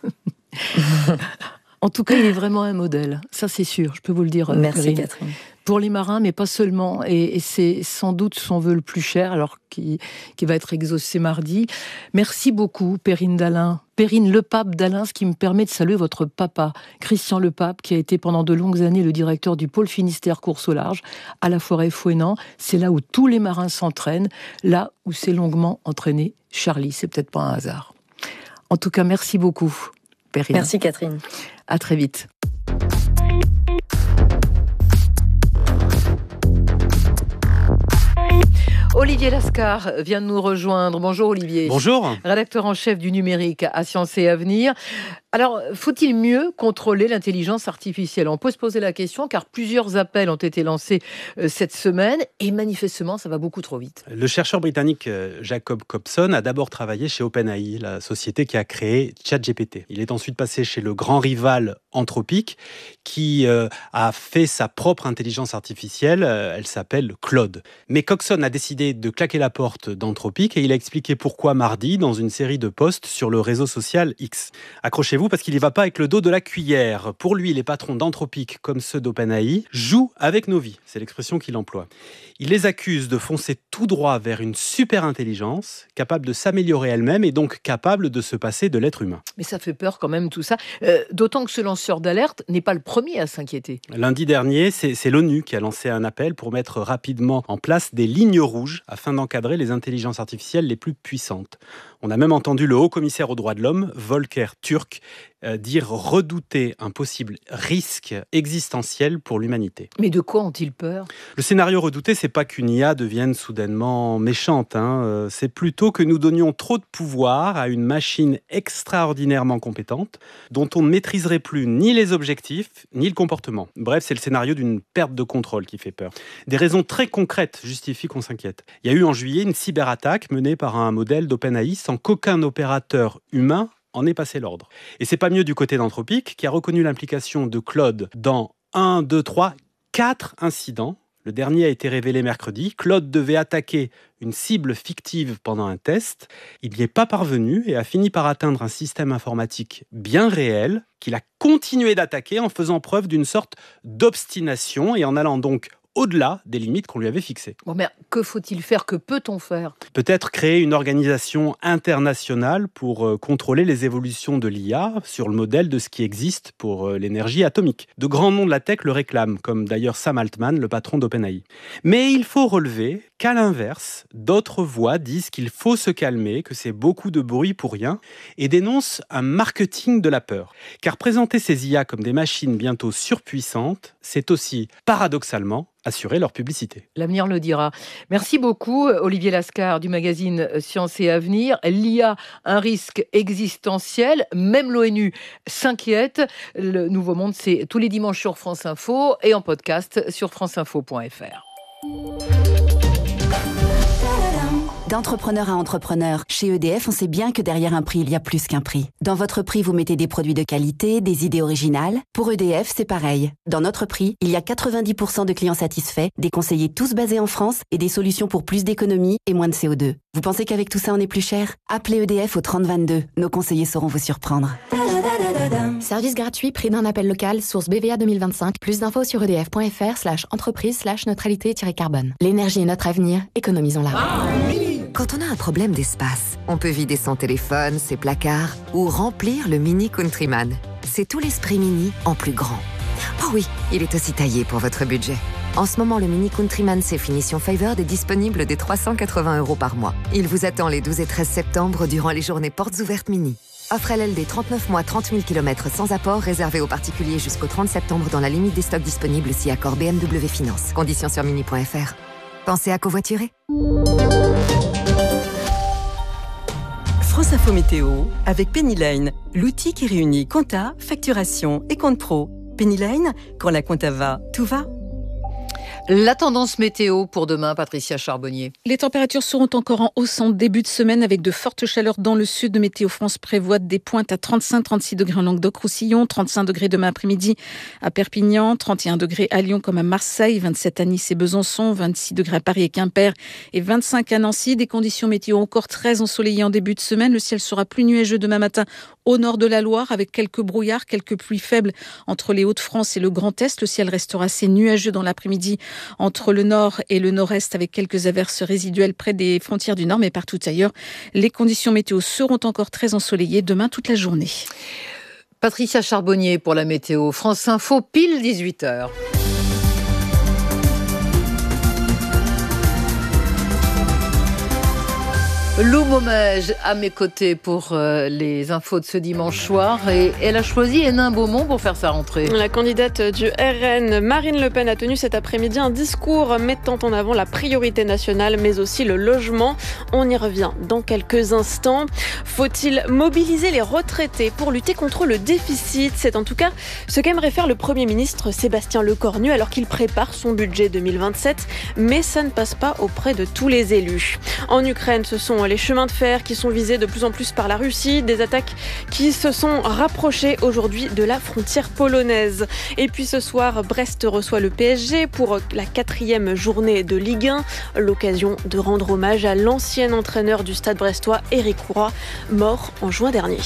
S3: En tout cas, il est vraiment un modèle. Ça, c'est sûr, je peux vous le dire.
S13: Merci,
S3: Perrine.
S13: Catherine.
S3: Pour les marins, mais pas seulement. Et c'est sans doute son vœu le plus cher, alors qui va être exaucé mardi. Merci beaucoup, Perrine Dallin. Perrine Lepape Dallin, ce qui me permet de saluer votre papa, Christian Lepape, qui a été pendant de longues années le directeur du pôle Finistère course au large, à la Forêt-Fouesnant. C'est là où tous les marins s'entraînent, là où s'est longuement entraîné Charlie. C'est peut-être pas un hasard. En tout cas, merci beaucoup, Perrine.
S13: Merci, Catherine.
S3: À très vite. Olivier Lascar vient de nous rejoindre. Bonjour Olivier.
S15: Bonjour.
S3: Rédacteur en chef du numérique à Sciences et Avenir. Alors, faut-il mieux contrôler l'intelligence artificielle? On peut se poser la question car plusieurs appels ont été lancés cette semaine et manifestement, ça va beaucoup trop vite.
S15: Le chercheur britannique Jacob Cobson a d'abord travaillé chez OpenAI, la société qui a créé ChatGPT. Il est ensuite passé chez le grand rival Anthropic qui a fait sa propre intelligence artificielle. Elle s'appelle Claude. Mais Cobson a décidé de claquer la porte d'Anthropic et il a expliqué pourquoi mardi dans une série de posts sur le réseau social X. Accrochez-vous parce qu'il n'y va pas avec le dos de la cuillère. Pour lui, les patrons d'Anthropic, comme ceux d'OpenAI, jouent avec nos vies. C'est l'expression qu'il emploie. Il les accuse de foncer tout droit vers une super intelligence, capable de s'améliorer elle-même et donc capable de se passer de l'être humain.
S3: Mais ça fait peur quand même tout ça. D'autant que ce lanceur d'alerte n'est pas le premier à s'inquiéter.
S15: Lundi dernier, c'est l'ONU qui a lancé un appel pour mettre rapidement en place des lignes rouges afin d'encadrer les intelligences artificielles les plus puissantes. On a même entendu le haut-commissaire aux droits de l'homme, Volker Türk, dire redouter un possible risque existentiel pour l'humanité.
S3: Mais de quoi ont-ils peur?
S15: Le scénario redouté, c'est pas qu'une IA devienne soudainement méchante. C'est plutôt que nous donnions trop de pouvoir à une machine extraordinairement compétente, dont on ne maîtriserait plus ni les objectifs, ni le comportement. Bref, c'est le scénario d'une perte de contrôle qui fait peur. Des raisons très concrètes justifient qu'on s'inquiète. Il y a eu en juillet une cyberattaque menée par un modèle d'OpenAI sans qu'aucun opérateur humain en ait passé l'ordre. Et c'est pas mieux du côté d'Anthropic, qui a reconnu l'implication de Claude dans 4 incidents. Le dernier a été révélé mercredi. Claude devait attaquer une cible fictive pendant un test. Il n'y est pas parvenu et a fini par atteindre un système informatique bien réel qu'il a continué d'attaquer en faisant preuve d'une sorte d'obstination et en allant donc au-delà des limites qu'on lui avait fixées.
S3: Bon, mais que faut-il faire? Que peut-on faire?
S15: Peut-être créer une organisation internationale pour contrôler les évolutions de l'IA sur le modèle de ce qui existe pour l'énergie atomique. De grands noms de la tech le réclament, comme d'ailleurs Sam Altman, le patron d'OpenAI. Mais il faut relever qu'à l'inverse, d'autres voix disent qu'il faut se calmer, que c'est beaucoup de bruit pour rien, et dénoncent un marketing de la peur. Car présenter ces IA comme des machines bientôt surpuissantes, c'est aussi, paradoxalement, assurer leur publicité.
S3: L'avenir le dira. Merci beaucoup, Olivier Lascar du magazine Science et Avenir. L'IA, un risque existentiel. Même l'ONU s'inquiète. Le Nouveau Monde, c'est tous les dimanches sur France Info et en podcast sur franceinfo.fr.
S16: D'entrepreneur à entrepreneur, chez EDF, on sait bien que derrière un prix, il y a plus qu'un prix. Dans votre prix, vous mettez des produits de qualité, des idées originales. Pour EDF, c'est pareil. Dans notre prix, il y a 90% de clients satisfaits, des conseillers tous basés en France et des solutions pour plus d'économies et moins de CO2. Vous pensez qu'avec tout ça, on est plus cher? Appelez EDF au 3022. Nos conseillers sauront vous surprendre.
S17: Service gratuit, prix d'un appel local, source BVA 2025. Plus d'infos sur edf.fr/entreprise/neutralité-carbone. L'énergie est notre avenir, économisons-la.
S4: Quand on a un problème d'espace, on peut vider son téléphone, ses placards ou remplir le Mini Countryman. C'est tout l'esprit Mini en plus grand. Oh oui, il est aussi taillé pour votre budget. En ce moment, le Mini Countryman C finition Favored est disponible dès 380 € par mois. Il vous attend les 12 et 13 septembre durant les journées portes ouvertes Mini. Offre LLD 39 mois, 30 000 km sans apport, réservé aux particuliers jusqu'au 30 septembre dans la limite des stocks disponibles si accord BMW Finance. Conditions sur mini.fr. Pensez à covoiturer.
S6: France Info Météo avec Penny Lane, l'outil qui réunit compta, facturation et compte pro. Penny Lane, quand la compta va, tout va.
S3: La tendance météo pour demain, Patricia Charbonnier.
S7: Les températures seront encore en hausse en début de semaine avec de fortes chaleurs dans le sud. Météo France prévoit des pointes à 35-36 degrés en Languedoc-Roussillon, 35 degrés demain après-midi à Perpignan, 31 degrés à Lyon comme à Marseille, 27 à Nice et Besançon, 26 degrés à Paris et Quimper et 25 à Nancy. Des conditions météo encore très ensoleillées en début de semaine. Le ciel sera plus nuageux demain matin au nord de la Loire avec quelques brouillards, quelques pluies faibles entre les Hauts-de-France et le Grand Est. Le ciel restera assez nuageux dans l'après-midi entre le nord et le nord-est avec quelques averses résiduelles près des frontières du nord, mais partout ailleurs. Les conditions météo seront encore très ensoleillées demain toute la journée.
S3: Patricia Charbonnier pour la météo. France Info, pile 18h. Lou Momège à mes côtés pour les infos de ce dimanche soir et elle a choisi Hénin Beaumont pour faire sa rentrée.
S18: La candidate du RN, Marine Le Pen, a tenu cet après-midi un discours mettant en avant la priorité nationale mais aussi le logement. On y revient dans quelques instants. Faut-il mobiliser les retraités pour lutter contre le déficit? C'est en tout cas ce qu'aimerait faire le Premier ministre Sébastien Lecornu alors qu'il prépare son budget 2027, mais ça ne passe pas auprès de tous les élus. En Ukraine, ce sont les chemins de fer qui sont visés de plus en plus par la Russie, des attaques qui se sont rapprochées aujourd'hui de la frontière polonaise. Et puis ce soir, Brest reçoit le PSG pour la 4e journée de Ligue 1, l'occasion de rendre hommage à l'ancien entraîneur du Stade brestois, Éric Roy, mort en juin dernier.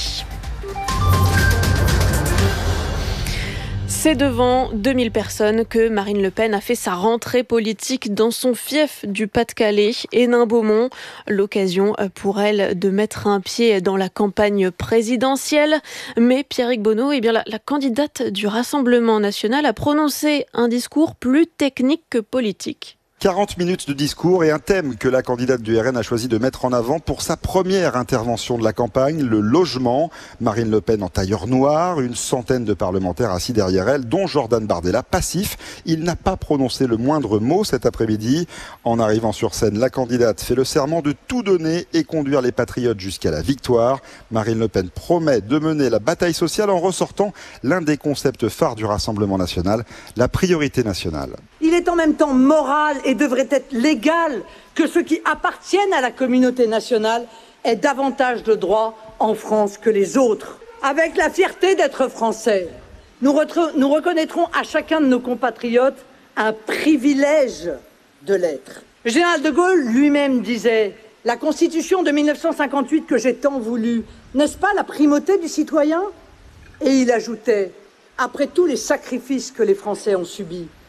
S18: C'est devant 2000 personnes que Marine Le Pen a fait sa rentrée politique dans son fief du Pas-de-Calais, Hénin-Beaumont. L'occasion pour elle de mettre un pied dans la campagne présidentielle. Mais Pierrick Bonneau, la candidate du Rassemblement national, a prononcé un discours plus technique que politique.
S19: 40 minutes de discours et un thème que la candidate du RN a choisi de mettre en avant pour sa première intervention de la campagne, le logement. Marine Le Pen en tailleur noir, une centaine de parlementaires assis derrière elle, dont Jordan Bardella, passif. Il n'a pas prononcé le moindre mot cet après-midi. En arrivant sur scène, la candidate fait le serment de tout donner et conduire les patriotes jusqu'à la victoire. Marine Le Pen promet de mener la bataille sociale en ressortant l'un des concepts phares du Rassemblement national, la priorité nationale.
S20: Il est en même temps moral et devrait être légal que ceux qui appartiennent à la communauté nationale aient davantage de droits en France que les autres. Avec la fierté d'être français, nous reconnaîtrons à chacun de nos compatriotes un privilège de l'être. Le général de Gaulle lui-même disait « La Constitution de 1958 que j'ai tant voulu, n'est-ce pas la primauté du citoyen ?» Et il ajoutait « Après tous les sacrifices que les Français ont subis,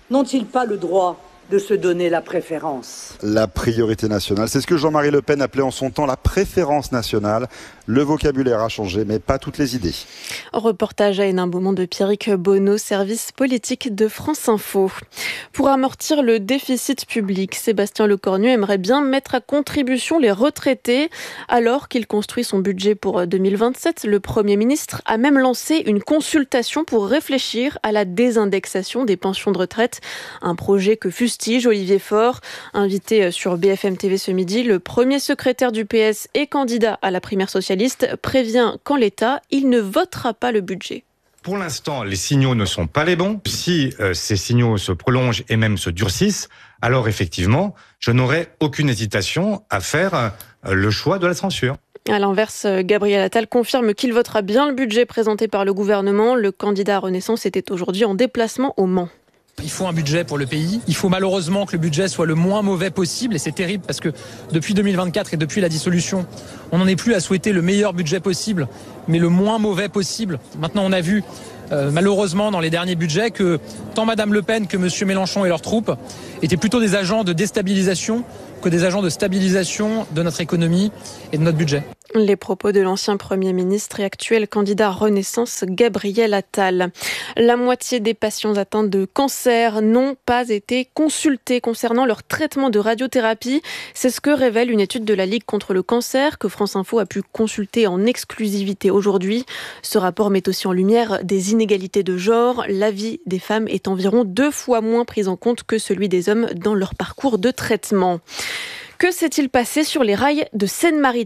S20: n'ont-ils pas le droit de se donner la préférence?
S19: La priorité nationale, c'est ce que Jean-Marie Le Pen appelait en son temps la préférence nationale. Le vocabulaire a changé, mais pas toutes les idées.
S18: Reportage à Hénin-Beaumont de Pierrick Bonneau, service politique de France Info. Pour amortir le déficit public, Sébastien Lecornu aimerait bien mettre à contribution les retraités. Alors qu'il construit son budget pour 2027, le Premier ministre a même lancé une consultation pour réfléchir à la désindexation des pensions de retraite. Un projet que fustige Olivier Faure. Invité sur BFM TV ce midi, le premier secrétaire du PS et candidat à la primaire socialiste prévient qu'en l'état, il ne votera pas le budget.
S21: Pour l'instant, les signaux ne sont pas les bons. Si ces signaux se prolongent et même se durcissent, alors effectivement, je n'aurai aucune hésitation à faire le choix de la censure.
S18: À l'inverse, Gabriel Attal confirme qu'il votera bien le budget présenté par le gouvernement. Le candidat à Renaissance était aujourd'hui en déplacement au Mans.
S22: Il faut un budget pour le pays. Il faut malheureusement que le budget soit le moins mauvais possible. Et c'est terrible parce que depuis 2024 et depuis la dissolution, on n'en est plus à souhaiter le meilleur budget possible, mais le moins mauvais possible. Maintenant, on a vu malheureusement dans les derniers budgets que tant Madame Le Pen que Monsieur Mélenchon et leurs troupes étaient plutôt des agents de déstabilisation que des agents de stabilisation de notre économie et de notre budget.
S18: Les propos de l'ancien Premier ministre et actuel candidat Renaissance, Gabriel Attal. La moitié des patients atteints de cancer n'ont pas été consultés concernant leur traitement de radiothérapie. C'est ce que révèle une étude de la Ligue contre le cancer que France Info a pu consulter en exclusivité aujourd'hui. Ce rapport met aussi en lumière des inégalités de genre. La vie des femmes est environ 2 fois moins prise en compte que celui des hommes dans leur parcours de traitement. Que s'est-il passé sur les rails de Seine-Maritime ?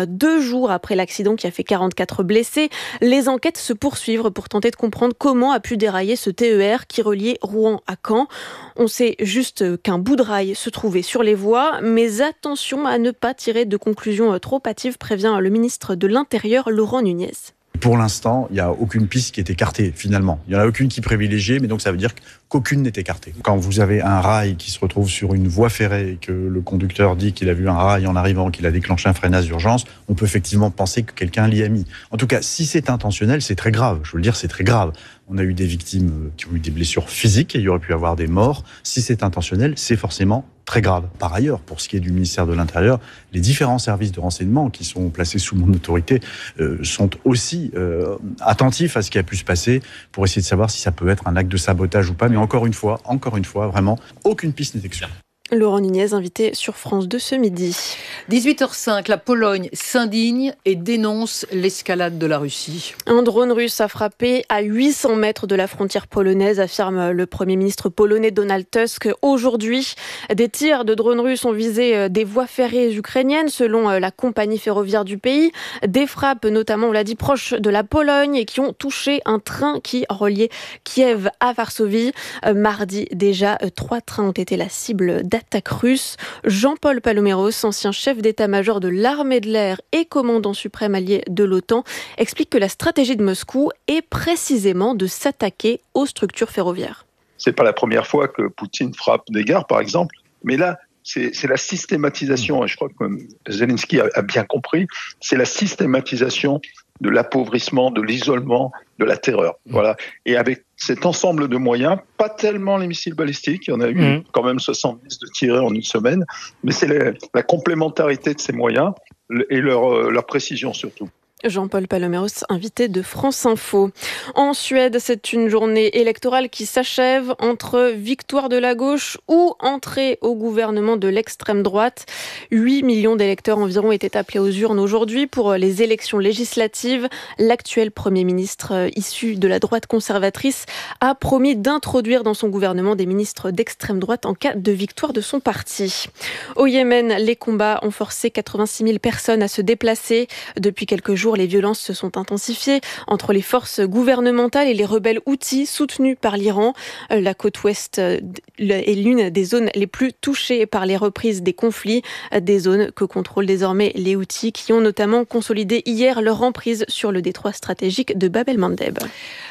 S18: 2 jours après l'accident qui a fait 44 blessés, les enquêtes se poursuivent pour tenter de comprendre comment a pu dérailler ce TER qui reliait Rouen à Caen. On sait juste qu'un bout de rail se trouvait sur les voies, mais attention à ne pas tirer de conclusions trop hâtives, prévient le ministre de l'Intérieur, Laurent Nunez.
S23: Pour l'instant, il n'y a aucune piste qui est écartée, finalement. Il n'y en a aucune qui est privilégiée, mais donc ça veut dire qu'aucune n'est écartée. Quand vous avez un rail qui se retrouve sur une voie ferrée et que le conducteur dit qu'il a vu un rail en arrivant, qu'il a déclenché un freinage d'urgence, on peut effectivement penser que quelqu'un l'y a mis. En tout cas, si c'est intentionnel, c'est très grave. Je veux le dire, c'est très grave. On a eu des victimes qui ont eu des blessures physiques et il y aurait pu avoir des morts. Si c'est intentionnel, c'est forcément très grave. Par ailleurs, pour ce qui est du ministère de l'Intérieur, les différents services de renseignement qui sont placés sous mon autorité sont aussi attentifs à ce qui a pu se passer pour essayer de savoir si ça peut être un acte de sabotage ou pas. Mais encore une fois, vraiment, aucune piste n'est exclue.
S18: Laurent Nunez, invité sur France 2 ce midi.
S3: 18h05, la Pologne s'indigne et dénonce l'escalade de la Russie.
S18: Un drone russe a frappé à 800 mètres de la frontière polonaise, affirme le Premier ministre polonais Donald Tusk. Aujourd'hui, des tirs de drones russes ont visé des voies ferrées ukrainiennes, selon la compagnie ferroviaire du pays. Des frappes, notamment, on l'a dit, proches de la Pologne et qui ont touché un train qui reliait Kiev à Varsovie. Mardi, déjà, 3 trains ont été la cible d'attaques russes. Jean-Paul Paloméros, ancien chef d'état-major de l'armée de l'air et commandant suprême allié de l'OTAN, explique que la stratégie de Moscou est précisément de s'attaquer aux structures ferroviaires.
S24: C'est pas la première fois que Poutine frappe des gares, par exemple, mais là, c'est la systématisation, et je crois que Zelensky a bien compris, c'est la systématisation de l'appauvrissement, de l'isolement, de la terreur. Voilà. Et avec cet ensemble de moyens, pas tellement les missiles balistiques, il y en a eu quand même 70 de tirés en une semaine, mais c'est la complémentarité de ces moyens et leur précision surtout.
S18: Jean-Paul Paloméros, invité de France Info. En Suède, c'est une journée électorale qui s'achève entre victoire de la gauche ou entrée au gouvernement de l'extrême droite. 8 millions d'électeurs environ étaient appelés aux urnes aujourd'hui pour les élections législatives. L'actuel Premier ministre issu de la droite conservatrice a promis d'introduire dans son gouvernement des ministres d'extrême droite en cas de victoire de son parti. Au Yémen, les combats ont forcé 86 000 personnes à se déplacer. Depuis quelques jours, les violences se sont intensifiées entre les forces gouvernementales et les rebelles houthis soutenus par l'Iran. La côte ouest est l'une des zones les plus touchées par les reprises des conflits, des zones que contrôlent désormais les houthis qui ont notamment consolidé hier leur emprise sur le détroit stratégique de Bab el-Mandeb.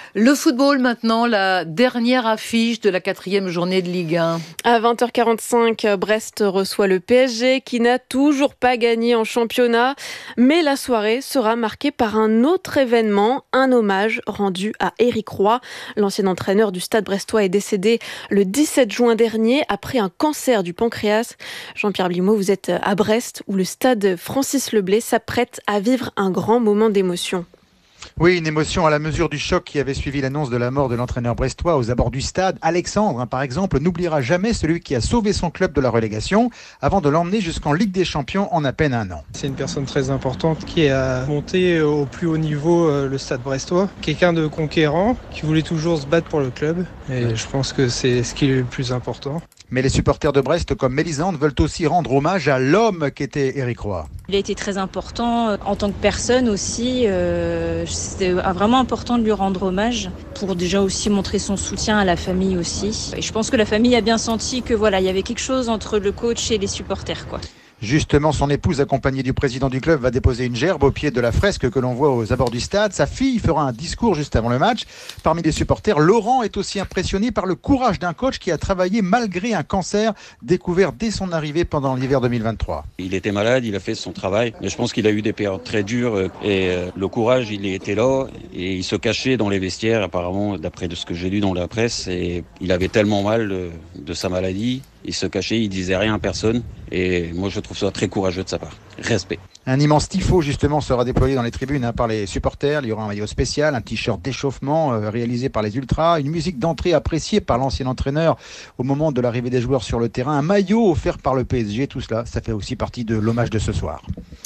S3: Le football maintenant, la dernière affiche de la 4e journée de Ligue 1.
S18: À 20h45, Brest reçoit le PSG qui n'a toujours pas gagné en championnat. Mais la soirée sera marquée par un autre événement, un hommage rendu à Éric Roy. L'ancien entraîneur du Stade brestois est décédé le 17 juin dernier après un cancer du pancréas. Jean-Pierre Blimaud, vous êtes à Brest où le stade Francis Leblay s'apprête à vivre un grand moment d'émotion.
S1: Oui, une émotion à la mesure du choc qui avait suivi l'annonce de la mort de l'entraîneur brestois aux abords du stade. Alexandre, par exemple, n'oubliera jamais celui qui a sauvé son club de la relégation avant de l'emmener jusqu'en Ligue des Champions en à peine un an.
S2: C'est une personne très importante qui a monté au plus haut niveau le stade brestois. Quelqu'un de conquérant qui voulait toujours se battre pour le club. Et je pense que c'est ce qui est le plus important.
S1: Mais les supporters de Brest comme Mélisande veulent aussi rendre hommage à l'homme qu'était Éric Roy.
S9: Il a été très important en tant que personne aussi. C'était vraiment important de lui rendre hommage pour déjà aussi montrer son soutien à la famille aussi. Et je pense que la famille a bien senti que voilà, il y avait quelque chose entre le coach et les supporters, quoi.
S1: Justement, son épouse, accompagnée du président du club, va déposer une gerbe au pied de la fresque que l'on voit aux abords du stade. Sa fille fera un discours juste avant le match. Parmi les supporters, Laurent est aussi impressionné par le courage d'un coach qui a travaillé malgré un cancer découvert dès son arrivée pendant l'hiver 2023.
S10: Il était malade, il a fait son travail, mais je pense qu'il a eu des périodes très dures et le courage, il était là et il se cachait dans les vestiaires apparemment, d'après ce que j'ai lu dans la presse, et il avait tellement mal de sa maladie. Il se cachait, il disait rien à personne et moi je trouve ça très courageux de sa part. Respect.
S1: Un immense tifo justement sera déployé dans les tribunes par les supporters. Il y aura un maillot spécial, un t-shirt d'échauffement réalisé par les ultras, une musique d'entrée appréciée par l'ancien entraîneur au moment de l'arrivée des joueurs sur le terrain, un maillot offert par le PSG. Tout cela, ça fait aussi partie de l'hommage de ce soir.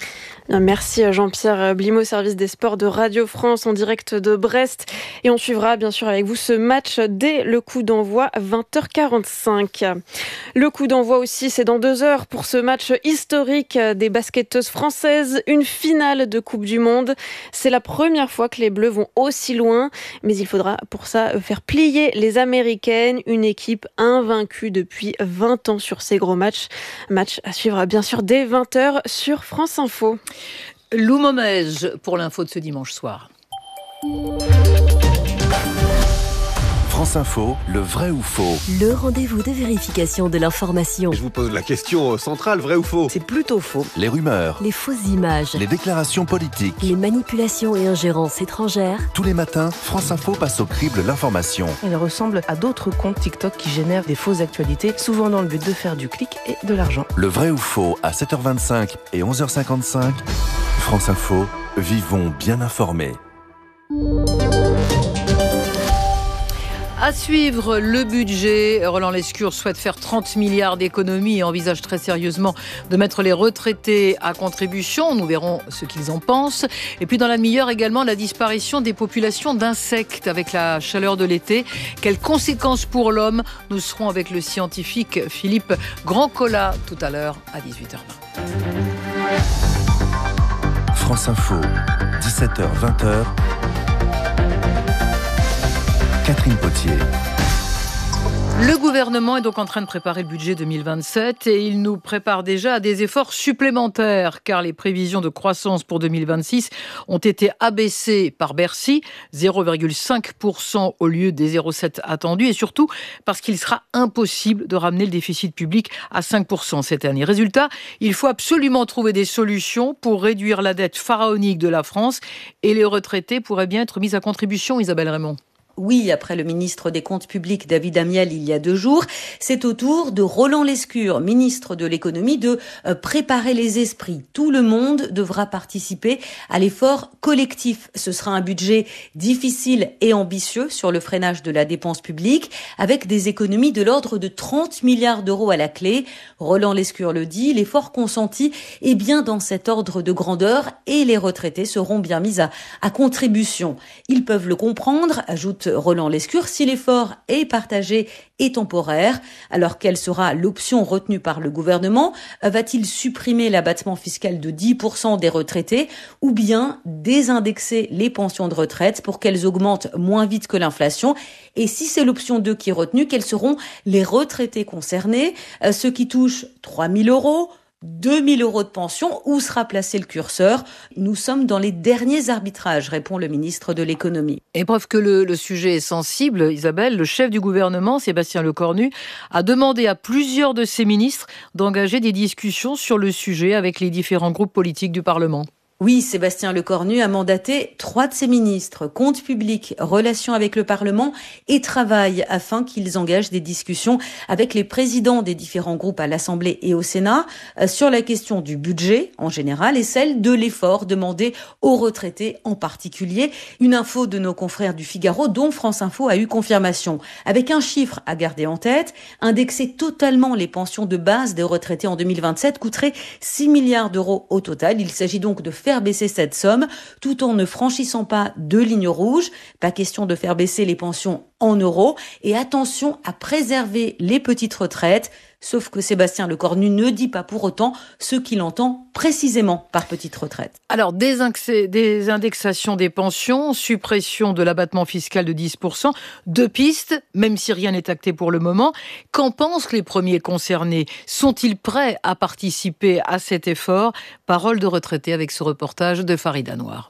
S18: Merci Jean-Pierre Blimaud, service des sports de Radio France en direct de Brest. Et on suivra bien sûr avec vous ce match dès le coup d'envoi 20h45. Le coup d'envoi aussi, c'est dans 2 heures pour ce match historique des basketteuses françaises. Une finale de Coupe du Monde. C'est la première fois que les Bleus vont aussi loin. Mais il faudra pour ça faire plier les Américaines. Une équipe invaincue depuis 20 ans sur ces gros matchs. Match à suivre bien sûr dès 20h sur France Info.
S3: Lou Momège pour l'info de ce dimanche soir.
S25: France Info, le vrai ou faux?
S26: Le rendez-vous de vérification de l'information.
S27: Je vous pose la question centrale, vrai ou faux?
S26: C'est plutôt faux.
S25: Les rumeurs,
S26: les fausses images,
S25: les déclarations politiques,
S26: les manipulations et ingérences étrangères.
S25: Tous les matins, France Info passe au crible l'information.
S28: Elle ressemble à d'autres comptes TikTok qui génèrent des fausses actualités, souvent dans le but de faire du clic et de l'argent.
S25: Le vrai ou faux à 7h25 et 11h55. France Info, vivons bien informés.
S3: À suivre le budget, Roland Lescure souhaite faire 30 milliards d'économies et envisage très sérieusement de mettre les retraités à contribution. Nous verrons ce qu'ils en pensent. Et puis dans la demi-heure également, la disparition des populations d'insectes avec la chaleur de l'été. Quelles conséquences pour l'homme? Nous serons avec le scientifique Philippe Grandcola tout à l'heure à 18h20.
S25: France Info, 17h, 20h. Catherine Potier.
S3: Le gouvernement est donc en train de préparer le budget 2027 et il nous prépare déjà à des efforts supplémentaires car les prévisions de croissance pour 2026 ont été abaissées par Bercy, 0,5% au lieu des 0,7% attendus et surtout parce qu'il sera impossible de ramener le déficit public à 5% cette année. Résultat, il faut absolument trouver des solutions pour réduire la dette pharaonique de la France et les retraités pourraient bien être mis à contribution, Isabelle Raymond.
S29: Oui, après le ministre des Comptes publics, David Amiel, il y a 2 jours, c'est au tour de Roland Lescure, ministre de l'économie, de préparer les esprits. Tout le monde devra participer à l'effort collectif. Ce sera un budget difficile et ambitieux sur le freinage de la dépense publique, avec des économies de l'ordre de 30 milliards d'euros à la clé. Roland Lescure le dit, l'effort consenti est bien dans cet ordre de grandeur et les retraités seront bien mis à contribution. Ils peuvent le comprendre, ajoute Roland Lescure, si l'effort est partagé et temporaire. Alors quelle sera l'option retenue par le gouvernement? Va-t-il supprimer l'abattement fiscal de 10% des retraités ou bien désindexer les pensions de retraite pour qu'elles augmentent moins vite que l'inflation? Et si c'est l'option 2 qui est retenue, quels seront les retraités concernés? Ceux qui touchent 3 000 euros, 2 000 € de pension, où sera placé le curseur? Nous sommes dans les derniers arbitrages, répond le ministre de l'économie.
S3: Et preuve que le sujet est sensible, Isabelle, le chef du gouvernement, Sébastien Lecornu, a demandé à plusieurs de ses ministres d'engager des discussions sur le sujet avec les différents groupes politiques du Parlement.
S29: Oui, Sébastien Lecornu a mandaté 3 de ses ministres, comptes publics, relations avec le Parlement et travail, afin qu'ils engagent des discussions avec les présidents des différents groupes à l'Assemblée et au Sénat sur la question du budget en général et celle de l'effort demandé aux retraités en particulier. Une info de nos confrères du Figaro dont France Info a eu confirmation. Avec un chiffre à garder en tête, indexer totalement les pensions de base des retraités en 2027 coûterait 6 milliards d'euros au total. Il s'agit donc de faire baisser cette somme tout en ne franchissant pas de ligne rouge. Pas question de faire baisser les pensions en euros et attention à préserver les petites retraites. Sauf que Sébastien Lecornu ne dit pas pour autant ce qu'il entend précisément par petite retraite.
S3: Alors, des indexations des pensions, suppression de l'abattement fiscal de 10%, 2 pistes, même si rien n'est acté pour le moment. Qu'en pensent les premiers concernés? Sont-ils prêts à participer à cet effort? Parole de retraités avec ce reportage de Farid Anouar.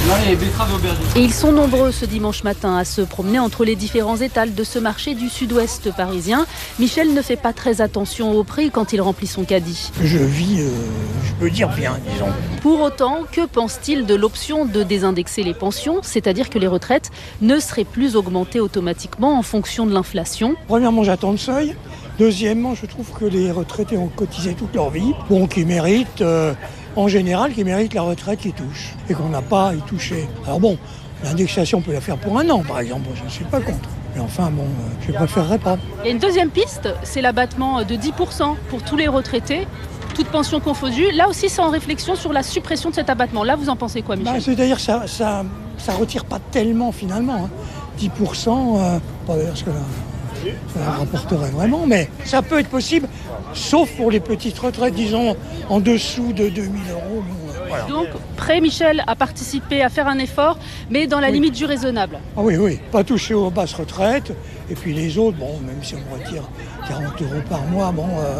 S5: Et ils sont nombreux ce dimanche matin à se promener entre les différents étals de ce marché du sud-ouest parisien. Michel ne fait pas très attention au prix quand il remplit son caddie.
S8: Je vis, je peux dire bien, disons.
S5: Pour autant, que pense-t-il de l'option de désindexer les pensions, c'est-à-dire que les retraites ne seraient plus augmentées automatiquement en fonction de l'inflation?
S8: Premièrement, j'attends le seuil. Deuxièmement, je trouve que les retraités ont cotisé toute leur vie, qui méritent... en général, qui méritent la retraite qui touche et qu'on n'a pas à y toucher. Alors bon, l'indexation, on peut la faire pour 1 an, par exemple, je ne suis pas contre. Mais enfin, je ne préférerais pas.
S5: Et une deuxième piste, c'est l'abattement de 10% pour tous les retraités, toutes pensions confondues. Là aussi, c'est en réflexion sur la suppression de cet abattement. Là, vous en pensez quoi, Michel?
S8: C'est-à-dire que ça retire pas tellement, finalement. 10%, pas d'ailleurs ce que ça rapporterait vraiment, mais ça peut être possible, sauf pour les petites retraites, disons, en dessous de 2 000 €. Voilà.
S5: Donc, prêt, Michel, à participer, à faire un effort, mais dans la limite du raisonnable.
S8: Ah oui, pas toucher aux basses retraites, et puis les autres, même si on me retire 40 € par mois,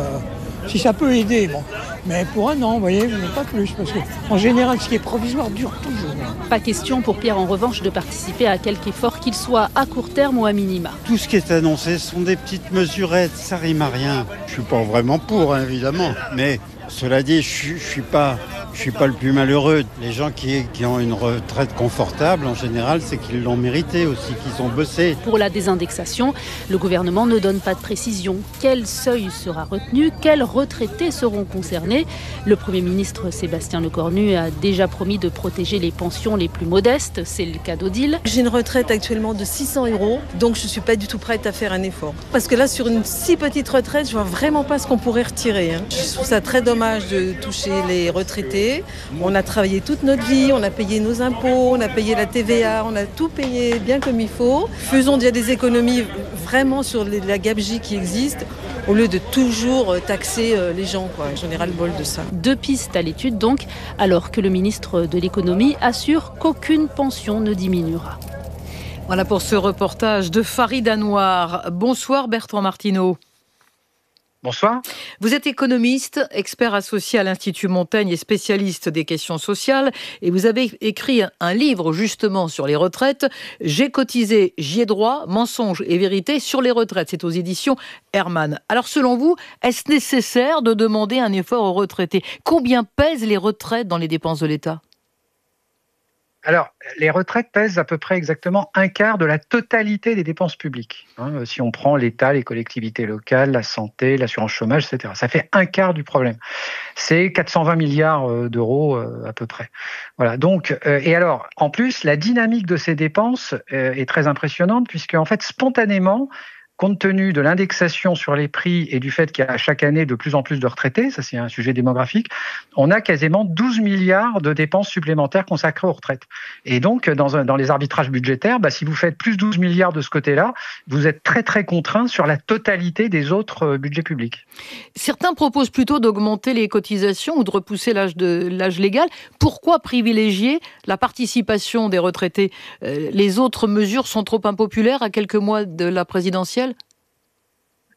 S8: si ça peut aider, mais pour 1 an, vous voyez, pas plus, parce qu'en général, ce qui est provisoire dure toujours.
S5: Pas question pour Pierre, en revanche, de participer à quelque effort, qu'il soit à court terme ou à minima.
S11: Tout ce qui est annoncé sont des petites mesurettes, ça rime à rien. Je suis pas vraiment pour, évidemment, mais cela dit, je suis pas le plus malheureux. Les gens qui ont une retraite confortable, en général, c'est qu'ils l'ont mérité aussi, qu'ils ont bossé.
S5: Pour la désindexation, le gouvernement ne donne pas de précision. Quel seuil sera retenu? Quels retraités seront concernés? Le Premier ministre Sébastien Lecornu a déjà promis de protéger les pensions les plus modestes. C'est le cas d'Odile.
S12: J'ai une retraite actuellement de 600 €, donc je ne suis pas du tout prête à faire un effort. Parce que là, sur une si petite retraite, je vois vraiment pas ce qu'on pourrait retirer. Je trouve ça très dommage de toucher les retraités. On a travaillé toute notre vie, on a payé nos impôts, on a payé la TVA, on a tout payé bien comme il faut. Faisons déjà des économies vraiment sur la gabegie qui existe, au lieu de toujours taxer les gens, J'en ai ras-le-bol de ça.
S5: 2 pistes à l'étude donc, alors que le ministre de l'économie assure qu'aucune pension ne diminuera.
S3: Voilà pour ce reportage de Farid Anouar. Bonsoir Bertrand Martineau.
S13: Bonsoir.
S3: Vous êtes économiste, expert associé à l'Institut Montaigne et spécialiste des questions sociales. Et vous avez écrit un livre justement sur les retraites. J'ai cotisé, j'y ai droit, mensonges et vérité sur les retraites. C'est aux éditions Hermann. Alors selon vous, est-ce nécessaire de demander un effort aux retraités? Combien pèsent les retraites dans les dépenses de l'État?
S13: Alors, les retraites pèsent à peu près exactement 1/4 de la totalité des dépenses publiques. Si on prend l'État, les collectivités locales, la santé, l'assurance chômage, etc. Ça fait 1/4 du problème. C'est 420 milliards d'euros à peu près. Voilà. Donc, et alors, en plus, la dynamique de ces dépenses est très impressionnante puisque, en fait, spontanément, compte tenu de l'indexation sur les prix et du fait qu'il y a chaque année de plus en plus de retraités, ça c'est un sujet démographique, on a quasiment 12 milliards de dépenses supplémentaires consacrées aux retraites. Et donc, dans les arbitrages budgétaires, si vous faites plus 12 milliards de ce côté-là, vous êtes très très contraint sur la totalité des autres budgets publics.
S3: Certains proposent plutôt d'augmenter les cotisations ou de repousser l'âge légal. Pourquoi privilégier la participation des retraités? Les autres mesures sont trop impopulaires à quelques mois de la présidentielle?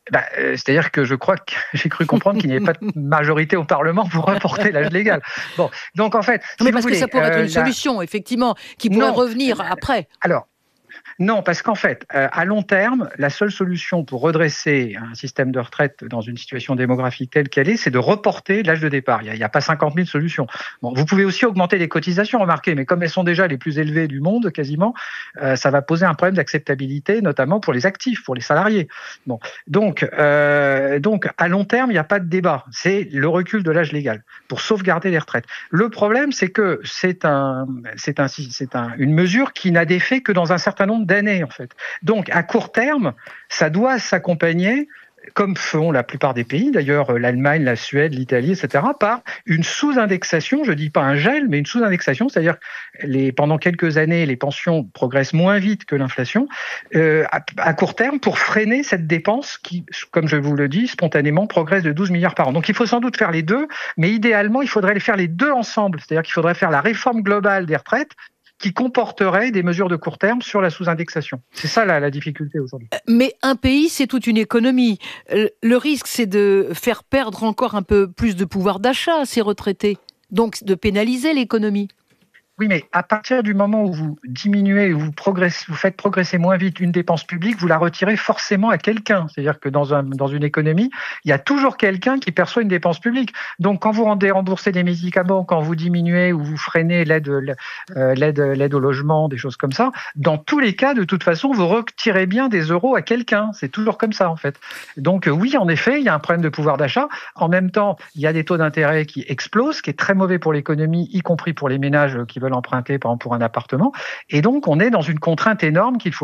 S13: C'est-à-dire que je crois que j'ai cru comprendre qu'il n'y avait pas de majorité au Parlement pour reporter l'âge légal. Bon, donc en fait...
S3: mais parce que ça pourrait être une solution, effectivement, qui pourrait revenir après.
S13: Alors, non, parce qu'en fait, à long terme, la seule solution pour redresser un système de retraite dans une situation démographique telle qu'elle est, c'est de reporter l'âge de départ. Il n'y a pas 50 000 solutions. Bon, vous pouvez aussi augmenter les cotisations, remarquez, mais comme elles sont déjà les plus élevées du monde, quasiment, ça va poser un problème d'acceptabilité, notamment pour les actifs, pour les salariés. Bon, donc, à long terme, il n'y a pas de débat. C'est le recul de l'âge légal pour sauvegarder les retraites. Le problème, c'est que c'est une mesure qui n'a d'effet que dans un certain nombre d'années, en fait. Donc, à court terme, ça doit s'accompagner, comme font la plupart des pays, d'ailleurs l'Allemagne, la Suède, l'Italie, etc., par une sous-indexation, je ne dis pas un gel, mais une sous-indexation, c'est-à-dire que pendant quelques années, les pensions progressent moins vite que l'inflation, à court terme, pour freiner cette dépense qui, comme je vous le dis, spontanément progresse de 12 milliards par an. Donc il faut sans doute faire les deux, mais idéalement, il faudrait les faire les deux ensemble, c'est-à-dire qu'il faudrait faire la réforme globale des retraites, qui comporterait des mesures de court terme sur la sous-indexation. C'est ça la difficulté aujourd'hui.
S3: Mais un pays, c'est toute une économie. Le risque, c'est de faire perdre encore un peu plus de pouvoir d'achat à ces retraités, donc de pénaliser l'économie.
S13: Oui, mais à partir du moment où vous diminuez, vous faites progresser moins vite une dépense publique, vous la retirez forcément à quelqu'un. C'est-à-dire que dans une économie, il y a toujours quelqu'un qui perçoit une dépense publique. Donc, quand vous remboursez des médicaments, quand vous diminuez ou vous freinez l'aide au logement, des choses comme ça, dans tous les cas, de toute façon, vous retirez bien des euros à quelqu'un. C'est toujours comme ça, en fait. Donc, oui, en effet, il y a un problème de pouvoir d'achat. En même temps, il y a des taux d'intérêt qui explosent, ce qui est très mauvais pour l'économie, y compris pour les ménages qui veulent emprunter, par exemple, pour un appartement. Et donc, on est dans une contrainte énorme qu'il faut